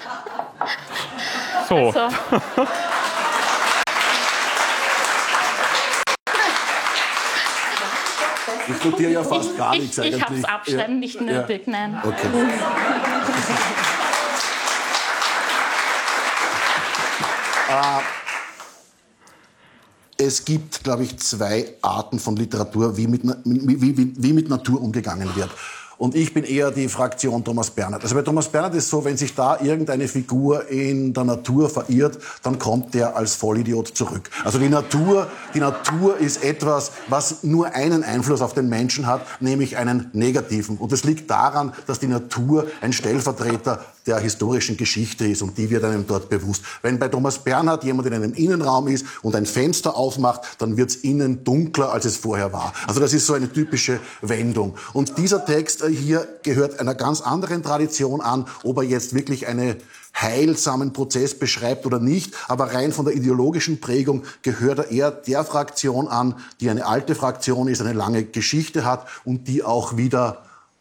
B: So,
I: Also,
F: ich notiere ja fast gar nichts
I: ich ich habe
F: eigentlich.
I: es abschreiben nicht
F: Ja.
I: nötig, nein.
F: Okay. Es gibt, glaube ich, zwei Arten von Literatur, wie mit, wie, wie, wie mit Natur umgegangen wird. Und ich bin eher die Fraktion Thomas Bernhard. Also bei Thomas Bernhard ist es so, wenn sich da irgendeine Figur in der Natur verirrt, dann kommt der als Vollidiot zurück. Also die Natur, die Natur ist etwas, was nur einen Einfluss auf den Menschen hat, nämlich einen negativen. Und das liegt daran, dass die Natur ein Stellvertreter der historischen Geschichte ist und die wird einem dort bewusst. Wenn bei Thomas Bernhard jemand in einem Innenraum ist und ein Fenster aufmacht, dann wird es innen dunkler, als es vorher war. Also das ist so eine typische Wendung. Und dieser Text hier gehört einer ganz anderen Tradition an. Ob er jetzt wirklich eine heilsamen Prozess beschreibt oder nicht. Aber rein von der ideologischen Prägung gehört er eher der Fraktion an, die eine alte Fraktion ist, eine lange Geschichte hat und die auch wieder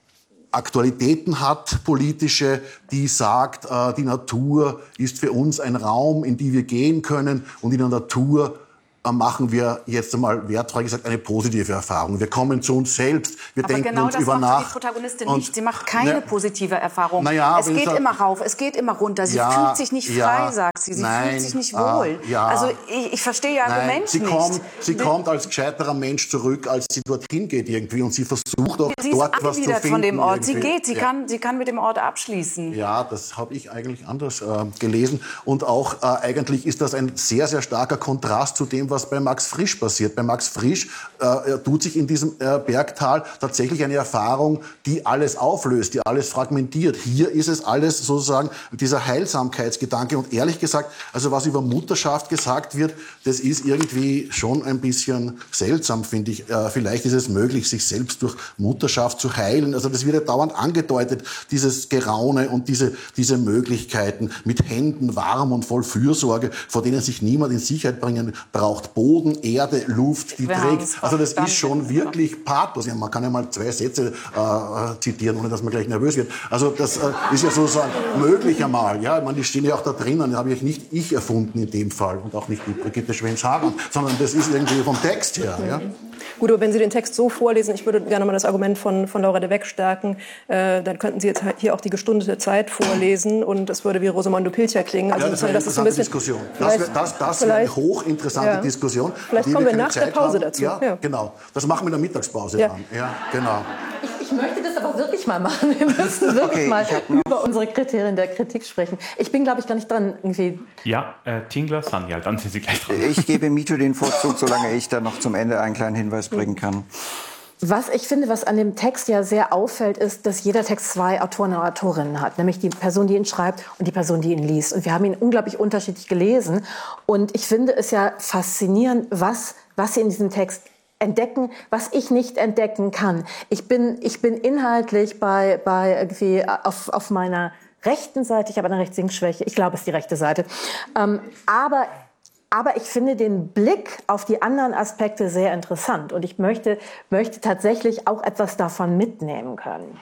F: Aktualitäten hat, politische, die sagt, äh, die Natur ist für uns ein Raum, in die wir gehen können, und in der Natur machen wir jetzt einmal wertfrei gesagt eine positive Erfahrung. Wir kommen zu uns selbst, wir
E: aber
F: denken
E: genau
F: uns
E: das
F: über
E: macht
F: nach.
E: die Protagonistin
F: und,
E: nicht. Sie macht keine
F: ne,
E: positive Erfahrung.
F: Ja,
E: es geht
F: sag,
E: immer rauf, es geht immer runter. Sie
F: ja,
E: fühlt sich nicht frei,
F: ja,
E: sagt sie. Sie
F: nein,
E: fühlt sich nicht
F: ah,
E: wohl.
F: ja,
E: also ich, ich verstehe ja Argument
F: sie
E: nicht.
F: Kommt, sie kommt als gescheiterer Mensch zurück, als sie dorthin geht irgendwie, und sie versucht auch
E: sie
F: dort
E: ist
F: was zu finden.
E: Von dem Ort.
F: Irgendwie.
E: Sie geht, sie,
F: ja.
E: kann, sie kann mit dem Ort abschließen.
F: Ja, das habe ich eigentlich anders äh, gelesen. Und auch äh, eigentlich ist das ein sehr, sehr starker Kontrast zu dem, was bei Max Frisch passiert. Bei Max Frisch äh, tut sich in diesem äh, Bergtal tatsächlich eine Erfahrung, die alles auflöst, die alles fragmentiert. Hier ist es alles sozusagen dieser Heilsamkeitsgedanke. Und ehrlich gesagt, also was über Mutterschaft gesagt wird, das ist irgendwie schon ein bisschen seltsam, finde ich. Äh, vielleicht ist es möglich, sich selbst durch Mutterschaft zu heilen. Also das wird ja dauernd angedeutet, dieses Geraune und diese, diese Möglichkeiten mit Händen warm und voll Fürsorge, vor denen sich niemand in Sicherheit bringen braucht. Boden, Erde, Luft, die trägt. Also das ist schon wirklich Pathos. Ja, man kann ja mal zwei Sätze äh, zitieren, ohne dass man gleich nervös wird. Also das äh, ist ja sozusagen möglich einmal. Ja, ich meine, die stehen ja auch da drinnen. Das habe ich nicht ich erfunden in dem Fall und auch nicht die Brigitte Schwenz-Hagan, sondern das ist irgendwie vom Text her. Ja.
C: Gut, aber wenn Sie den Text so vorlesen, ich würde gerne mal das Argument von, von Laura de Weck stärken, äh, dann könnten Sie jetzt hier auch die gestundete Zeit vorlesen und es würde wie Rosamondo Pilcher klingen. Also
F: ja, das ist eine
C: das
F: interessante
C: ist ein
F: Diskussion. Das wäre das, das wär eine hochinteressante
C: ja.
F: Diskussion.
C: Vielleicht kommen wir nach
F: Zeit
C: der Pause
F: haben.
C: dazu.
F: Ja, ja, genau. Das machen wir in der Mittagspause
C: ja.
F: dann. Ja, genau.
H: Ich, ich möchte das aber wirklich mal machen. Wir müssen wirklich okay, mal über unsere Kriterien der Kritik sprechen. Ich bin, glaube ich, gar nicht dran. Irgendwie.
B: Ja, äh, Tingler, Sanja, dann sind Sie gleich dran.
G: Ich gebe Mito den Vorzug, solange ich dann noch zum Ende einen kleinen Hinweis bringen kann.
H: Was ich finde, was an dem Text ja sehr auffällt, ist, dass jeder Text zwei Autoren und Autorinnen hat. Nämlich die Person, die ihn schreibt und die Person, die ihn liest. Und wir haben ihn unglaublich unterschiedlich gelesen. Und ich finde es ja faszinierend, was, was sie in diesem Text entdecken, was ich nicht entdecken kann. Ich bin, ich bin inhaltlich bei, bei irgendwie auf, auf meiner rechten Seite. Ich habe eine Rechtssinkschwäche. Ich glaube, es ist die rechte Seite. Ähm, aber Aber ich finde den Blick auf die anderen Aspekte sehr interessant. Und ich möchte, möchte tatsächlich auch etwas davon mitnehmen können.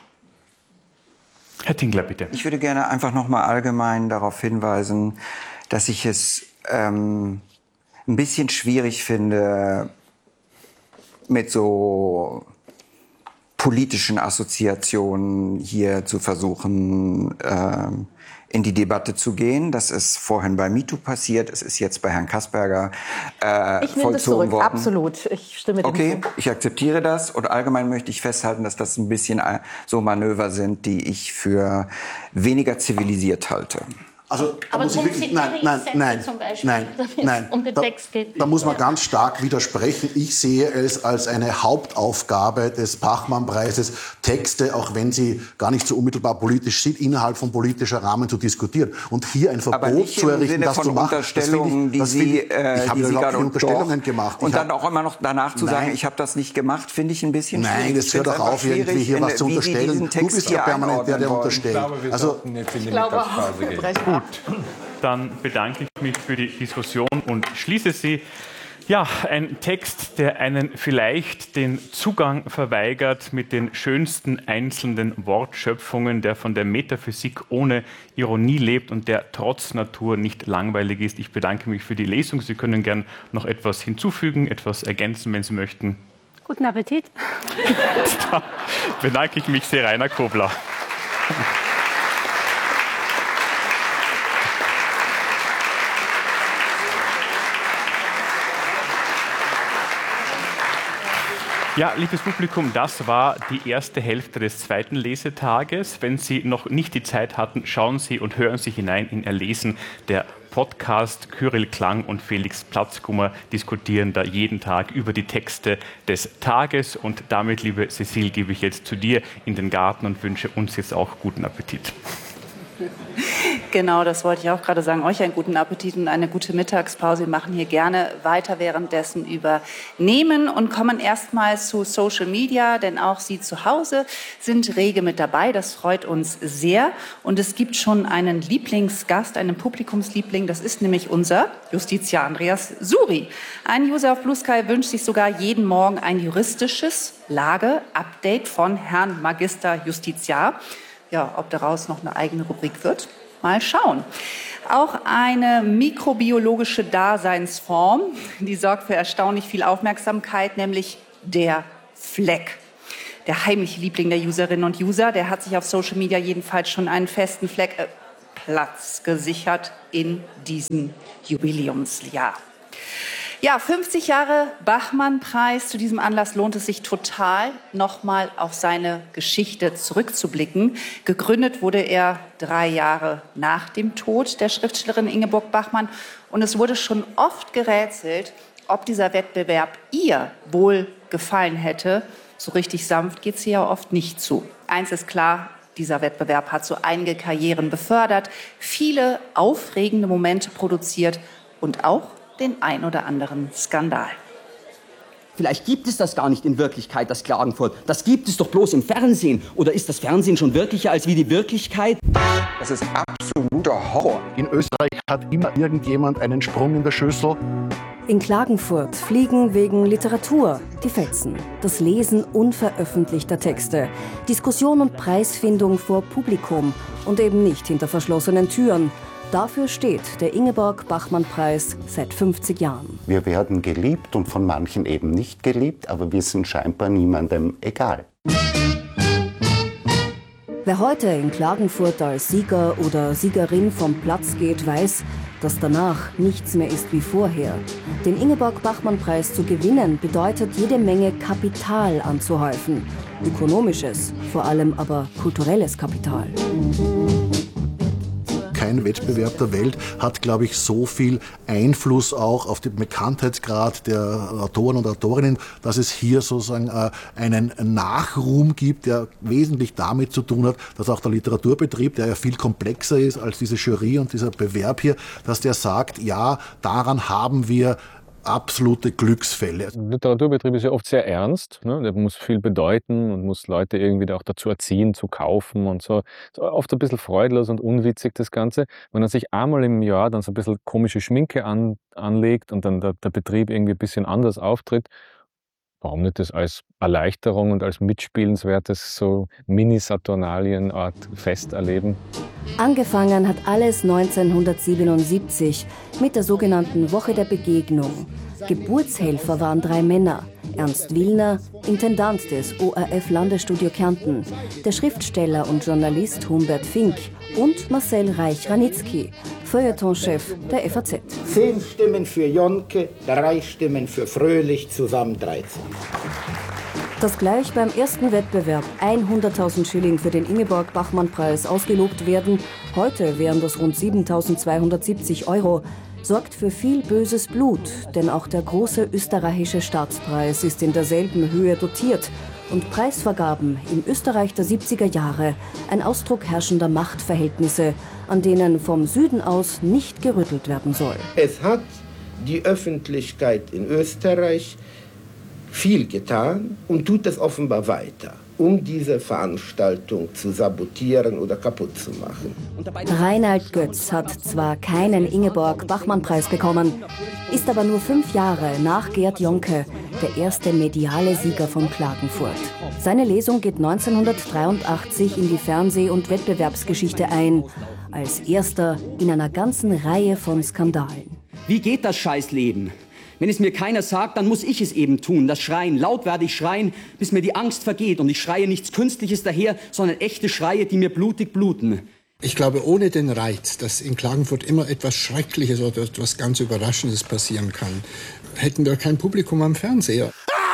B: Herr Tingler, bitte.
G: Ich würde gerne einfach noch mal allgemein darauf hinweisen, dass ich es ähm, ein bisschen schwierig finde, mit so politischen Assoziationen hier zu versuchen, ähm, in die Debatte zu gehen. Das ist vorhin bei MeToo passiert, es ist jetzt bei Herrn Kasperger äh,
H: ich nehme das zurück, worden. Absolut. Ich stimme dem
G: Okay,
H: zu.
G: ich akzeptiere das und allgemein möchte ich festhalten, dass das ein bisschen so Manöver sind, die ich für weniger zivilisiert halte.
F: Also, da
I: Aber
F: muss ich wirklich, nein, nein, nein,
I: zum Beispiel,
F: nein, nein,
I: um den
F: da,
I: Text geht.
F: da muss man ganz stark widersprechen. Ich sehe es als eine Hauptaufgabe des Bachmann-Preises, Texte, auch wenn sie gar nicht so unmittelbar politisch sind, innerhalb von politischer Rahmen zu diskutieren. Und hier ein Verbot zu errichten, das zu machen, das finde ich, das finde ich, ich habe überhaupt keine Unterstellungen gemacht.
G: Und
F: ich
G: dann auch immer noch danach zu sagen, ich habe das nicht gemacht, finde ich ein bisschen schwierig.
F: Nein, das hört doch auf, irgendwie hier was zu unterstellen. Du bist ja permanent der, der unterstellt.
D: Ich glaube, wir
F: also,
D: sollten jetzt in die Mittagspause gehen.
B: Dann bedanke ich mich für die Diskussion und schließe sie. Ja, ein Text, der einen vielleicht den Zugang verweigert mit den schönsten einzelnen Wortschöpfungen, der von der Metaphysik ohne Ironie lebt und der trotz Natur nicht langweilig ist. Ich bedanke mich für die Lesung. Sie können gern noch etwas hinzufügen, etwas ergänzen, wenn Sie möchten.
A: Guten Appetit.
B: Da bedanke ich mich sehr, Rainer Kobler. Ja, liebes Publikum, das war die erste Hälfte des zweiten Lesetages. Wenn Sie noch nicht die Zeit hatten, schauen Sie und hören Sie hinein in Erlesen. Der Podcast Kyrill Klang und Felix Platzkummer diskutieren da jeden Tag über die Texte des Tages. Und damit, liebe Cecile, gebe ich jetzt zu dir in den Garten und wünsche uns jetzt auch guten Appetit.
J: Genau, das wollte ich auch gerade sagen. Euch einen guten Appetit und eine gute Mittagspause. Wir machen hier gerne weiter währenddessen übernehmen und kommen erstmal zu Social Media, denn auch Sie zu Hause sind rege mit dabei. Das freut uns sehr. Und es gibt schon einen Lieblingsgast, einen Publikumsliebling. Das ist nämlich unser Justiziar Andreas Suri. Ein User auf Blue Sky wünscht sich sogar jeden Morgen ein juristisches Lage-Update von Herrn Magister Justiziar. Ja, ob daraus noch eine eigene Rubrik wird? Mal schauen. Auch eine mikrobiologische Daseinsform, die sorgt für erstaunlich viel Aufmerksamkeit, nämlich der Fleck. Der heimliche Liebling der Userinnen und User, der hat sich auf Social Media jedenfalls schon einen festen Fleck, äh, Platz gesichert in diesem Jubiläumsjahr. Ja, fünfzig Jahre Bachmann-Preis. Zu diesem Anlass lohnt es sich total, nochmal auf seine Geschichte zurückzublicken. Gegründet wurde er drei Jahre nach dem Tod der Schriftstellerin Ingeborg Bachmann. Und es wurde schon oft gerätselt, ob dieser Wettbewerb ihr wohl gefallen hätte. So richtig sanft geht es hier ja oft nicht zu. Eins ist klar, dieser Wettbewerb hat so einige Karrieren befördert, viele aufregende Momente produziert und auch den ein oder anderen Skandal.
K: Vielleicht gibt es das gar nicht in Wirklichkeit, das Klagenfurt. Das gibt es doch bloß im Fernsehen. Oder ist das Fernsehen schon wirklicher als wie die Wirklichkeit?
G: Das ist absoluter Horror.
F: In Österreich hat immer irgendjemand einen Sprung in der Schüssel.
L: In Klagenfurt fliegen wegen Literatur die Fetzen. Das Lesen unveröffentlichter Texte. Diskussion und Preisfindung vor Publikum und eben nicht hinter verschlossenen Türen. Dafür steht der Ingeborg-Bachmann-Preis seit fünfzig Jahren.
M: Wir werden geliebt und von manchen eben nicht geliebt, aber wir sind scheinbar niemandem egal.
L: Wer heute in Klagenfurt als Sieger oder Siegerin vom Platz geht, weiß, dass danach nichts mehr ist wie vorher. Den Ingeborg-Bachmann-Preis zu gewinnen bedeutet, jede Menge Kapital anzuhäufen. Ökonomisches, vor allem aber kulturelles Kapital.
F: Kein Wettbewerb der Welt hat, glaube ich, so viel Einfluss auch auf den Bekanntheitsgrad der Autoren und Autorinnen, dass es hier sozusagen äh, einen Nachruhm gibt, der wesentlich damit zu tun hat, dass auch der Literaturbetrieb, der ja viel komplexer ist als diese Jury und dieser Bewerb hier, dass der sagt, ja, daran haben wir absolute Glücksfälle.
N: Der Literaturbetrieb ist ja oft sehr ernst, ne? Der muss viel bedeuten und muss Leute irgendwie auch dazu erziehen, zu kaufen und so. So oft ein bisschen freudlos und unwitzig das Ganze. Wenn man sich einmal im Jahr dann so ein bisschen komische Schminke an, anlegt und dann der, der Betrieb irgendwie ein bisschen anders auftritt, warum nicht das als Erleichterung und als mitspielenswertes so Mini-Saturnalien-Art Fest erleben?
L: Angefangen hat alles neunzehnhundertsiebenundsiebzig mit der sogenannten Woche der Begegnung. Geburtshelfer waren drei Männer. Ernst Willner, Intendant des O R F-Landesstudio Kärnten, der Schriftsteller und Journalist Humbert Fink und Marcel Reich-Ranitzky, Feuilletonchef der F A Z.
O: Zehn Stimmen für Jonke, drei Stimmen für Fröhlich, zusammen dreizehn.
L: Dass gleich beim ersten Wettbewerb hunderttausend Schilling für den Ingeborg-Bachmann-Preis ausgelobt werden, heute wären das rund siebentausendzweihundertsiebzig Euro, sorgt für viel böses Blut, denn auch der große österreichische Staatspreis ist in derselben Höhe dotiert und Preisvergaben im Österreich der siebziger Jahre ein Ausdruck herrschender Machtverhältnisse, an denen vom Süden aus nicht gerüttelt werden soll.
O: Es hat die Öffentlichkeit in Österreich viel getan und tut es offenbar weiter, um diese Veranstaltung zu sabotieren oder kaputt zu machen.
L: Reinhard Götz hat zwar keinen Ingeborg-Bachmann-Preis bekommen, ist aber nur fünf Jahre nach Gerd Jonke der erste mediale Sieger von Klagenfurt. Seine Lesung geht neunzehnhundertdreiundachtzig in die Fernseh- und Wettbewerbsgeschichte ein, als erster in einer ganzen Reihe von Skandalen.
K: Wie geht das Scheißleben? Wenn es mir keiner sagt, dann muss ich es eben tun. Das Schreien. Laut werde ich schreien, bis mir die Angst vergeht. Und ich schreie nichts Künstliches daher, sondern echte Schreie, die mir blutig bluten.
P: Ich glaube, ohne den Reiz, dass in Klagenfurt immer etwas Schreckliches oder etwas ganz Überraschendes passieren kann, hätten wir kein Publikum am Fernseher.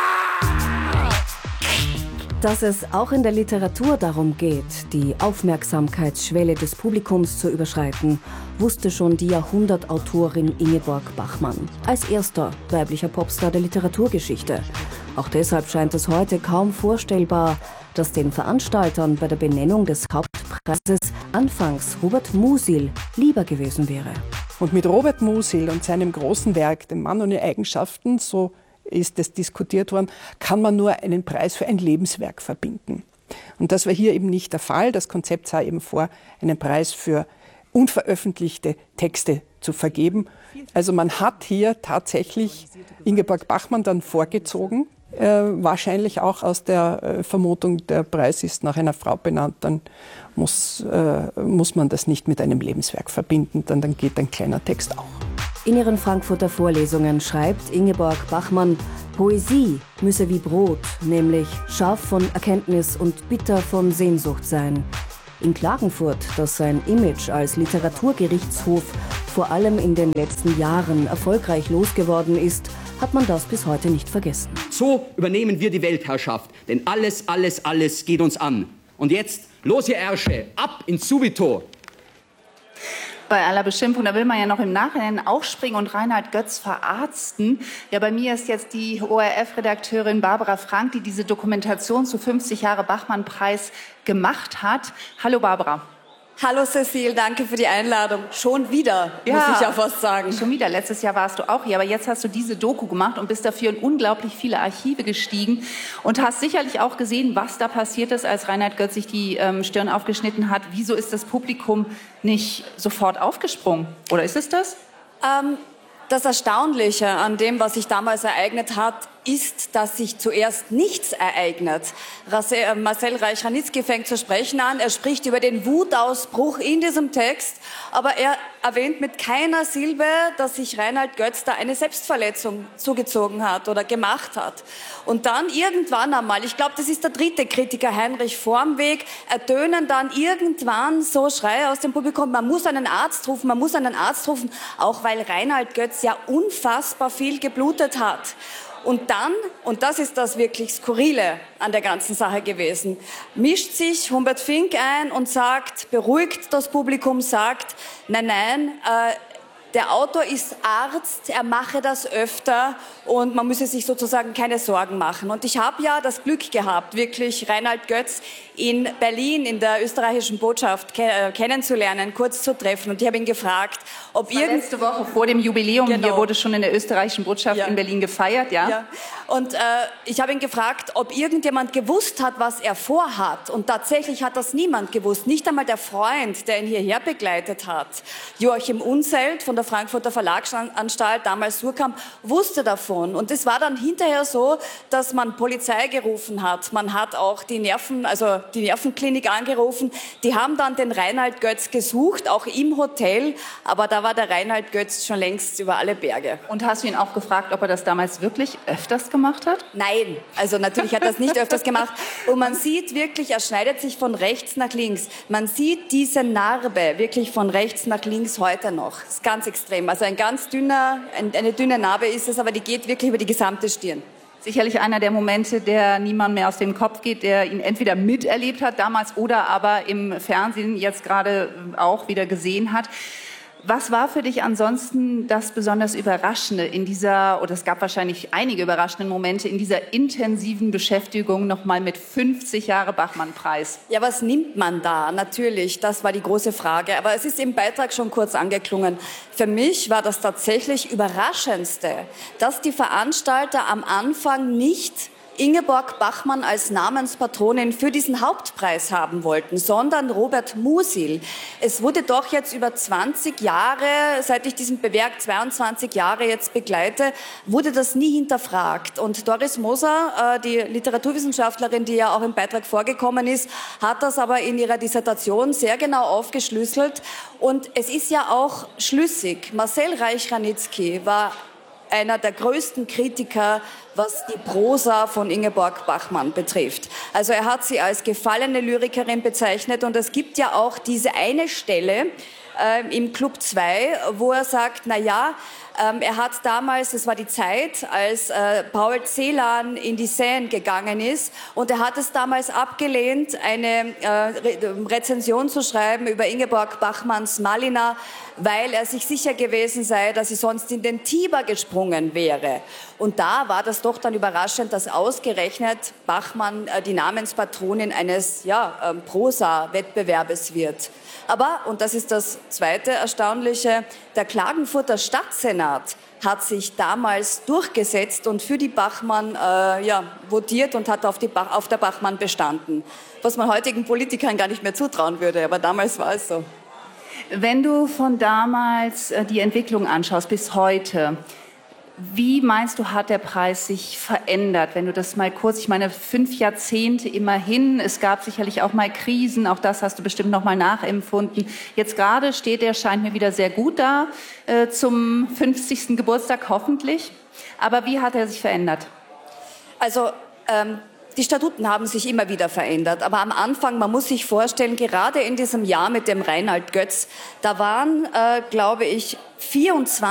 L: Dass es auch in der Literatur darum geht, die Aufmerksamkeitsschwelle des Publikums zu überschreiten, wusste schon die Jahrhundertautorin Ingeborg Bachmann. Als erster weiblicher Popstar der Literaturgeschichte. Auch deshalb scheint es heute kaum vorstellbar, dass den Veranstaltern bei der Benennung des Hauptpreises Preises anfangs Robert Musil lieber gewesen wäre.
Q: Und mit Robert Musil und seinem großen Werk, dem Mann ohne Eigenschaften, so ist es diskutiert worden, kann man nur einen Preis für ein Lebenswerk verbinden. Und das war hier eben nicht der Fall. Das Konzept sah eben vor, einen Preis für unveröffentlichte Texte zu vergeben. Also man hat hier tatsächlich Ingeborg Bachmann dann vorgezogen, äh, wahrscheinlich auch aus der äh, Vermutung, der Preis ist nach einer Frau benannt, dann muss, äh, muss man das nicht mit einem Lebenswerk verbinden, dann, dann geht ein kleiner Text auch.
L: In ihren Frankfurter Vorlesungen schreibt Ingeborg Bachmann, Poesie müsse wie Brot, nämlich scharf von Erkenntnis und bitter von Sehnsucht sein. In Klagenfurt, das sein Image als Literaturgerichtshof vor allem in den letzten Jahren erfolgreich losgeworden ist, hat man das bis heute nicht vergessen.
K: So übernehmen wir die Weltherrschaft, denn alles, alles, alles geht uns an. Und jetzt, los ihr Ärsche, ab ins Subito!
J: Bei aller Beschimpfung, da will man ja noch im Nachhinein aufspringen und Reinhard Götz verarzten. Ja, bei mir ist jetzt die O R F-Redakteurin Barbara Frank, die diese Dokumentation zu fünfzig Jahre Bachmann-Preis gemacht hat. Hallo Barbara.
R: Hallo Cecile, danke für die Einladung. Schon wieder,
J: ja,
R: muss ich ja fast sagen.
J: Schon wieder. Letztes Jahr warst du auch hier, aber jetzt hast du diese Doku gemacht und bist dafür in unglaublich viele Archive gestiegen und hast sicherlich auch gesehen, was da passiert ist, als Reinhard Götz sich die ähm, Stirn aufgeschnitten hat. Wieso ist das Publikum nicht sofort aufgesprungen? Oder ist es das?
R: Ähm, das Erstaunliche an dem, was sich damals ereignet hat, ist, dass sich zuerst nichts ereignet. Marcel Reich-Ranitzky fängt zu sprechen an. Er spricht über den Wutausbruch in diesem Text, aber er erwähnt mit keiner Silbe, dass sich Reinhard Götz da eine Selbstverletzung zugezogen hat oder gemacht hat. Und dann irgendwann einmal, ich glaube, das ist der dritte Kritiker, Heinrich Vormweg, ertönen dann irgendwann so Schreie aus dem Publikum, man muss einen Arzt rufen, man muss einen Arzt rufen, auch weil Reinhard Götz ja unfassbar viel geblutet hat. Und dann, und das ist das wirklich Skurrile an der ganzen Sache gewesen, mischt sich Humbert Fink ein und sagt, beruhigt das Publikum, sagt, nein, nein, äh, der Autor ist Arzt, er mache das öfter und man müsse sich sozusagen keine Sorgen machen. Und ich habe ja das Glück gehabt, wirklich Reinhard Götz in Berlin in der österreichischen Botschaft ke äh, kennenzulernen, kurz zu treffen. Und ich habe ihn gefragt, ob
J: irgend... Letzte Woche vor dem Jubiläum, genau. Hier wurde schon in der österreichischen Botschaft ja. in Berlin gefeiert, ja?
R: Ja. Und äh, ich habe ihn gefragt, ob irgendjemand gewusst hat, was er vorhat. Und tatsächlich hat das niemand gewusst. Nicht einmal der Freund, der ihn hierher begleitet hat. Joachim Unselt von der Frankfurter Verlagsanstalt, damals Surkamp, wusste davon. Und es war dann hinterher so, dass man Polizei gerufen hat. Man hat auch die Nerven, also die Nervenklinik angerufen. Die haben dann den Reinhard Götz gesucht, auch im Hotel. Aber da war der Reinhard Götz schon längst über alle Berge.
J: Und hast du ihn auch gefragt, ob er das damals wirklich öfters gemacht hat?
R: Nein, also natürlich hat er das nicht öfters gemacht. Und man sieht wirklich, er schneidet sich von rechts nach links. Man sieht diese Narbe wirklich von rechts nach links heute noch. Das ist ganz extrem. Also ein ganz dünner, eine dünne Narbe ist es, aber die geht wirklich über die gesamte Stirn.
J: Sicherlich einer der Momente, der niemand mehr aus dem Kopf geht, der ihn entweder miterlebt hat damals oder aber im Fernsehen jetzt gerade auch wieder gesehen hat. Was war für dich ansonsten das besonders Überraschende in dieser, oder es gab wahrscheinlich einige überraschende Momente, in dieser intensiven Beschäftigung nochmal mit fünfzig Jahre Bachmann-Preis?
R: Ja, was nimmt man da? Natürlich, das war die große Frage. Aber es ist im Beitrag schon kurz angeklungen. Für mich war das tatsächlich Überraschendste, dass die Veranstalter am Anfang nicht Ingeborg Bachmann als Namenspatronin für diesen Hauptpreis haben wollten, sondern Robert Musil. Es wurde doch jetzt über zwanzig Jahre, seit ich diesen Bewerb zweiundzwanzig Jahre jetzt begleite, wurde das nie hinterfragt. Und Doris Moser, äh, die Literaturwissenschaftlerin, die ja auch im Beitrag vorgekommen ist, hat das aber in ihrer Dissertation sehr genau aufgeschlüsselt. Und es ist ja auch schlüssig. Marcel Reich-Ranitzky war einer der größten Kritiker, was die Prosa von Ingeborg Bachmann betrifft. Also er hat sie als gefallene Lyrikerin bezeichnet und es gibt ja auch diese eine Stelle äh, im Club zwei, wo er sagt, na ja, Ähm, er hat damals, das war die Zeit, als äh, Paul Celan in die Seine gegangen ist, und er hat es damals abgelehnt, eine äh, Re Rezension zu schreiben über Ingeborg Bachmanns Malina, weil er sich sicher gewesen sei, dass sie sonst in den Tiber gesprungen wäre. Und da war das doch dann überraschend, dass ausgerechnet Bachmann äh, die Namenspatronin eines ja, äh, Prosa-Wettbewerbes wird. Aber, und das ist das zweite Erstaunliche, der Klagenfurter Stadtsenat hat sich damals durchgesetzt und für die Bachmann äh, ja, votiert und hat auf, die ba auf der Bachmann bestanden. Was man heutigen Politikern gar nicht mehr zutrauen würde, aber damals war es so.
J: Wenn du von damals äh, die Entwicklung anschaust bis heute, wie meinst du, hat der Preis sich verändert? Wenn du das mal kurz, ich meine, fünf Jahrzehnte immerhin, es gab sicherlich auch mal Krisen, auch das hast du bestimmt noch mal nachempfunden. Jetzt gerade steht er, scheint mir wieder sehr gut da, äh, zum fünfzigsten Geburtstag hoffentlich. Aber wie hat er sich verändert?
R: Also, ähm die Statuten haben sich immer wieder verändert, aber am Anfang, man muss sich vorstellen, gerade in diesem Jahr mit dem Reinhard Götz, da waren, äh, glaube ich, vierundzwanzig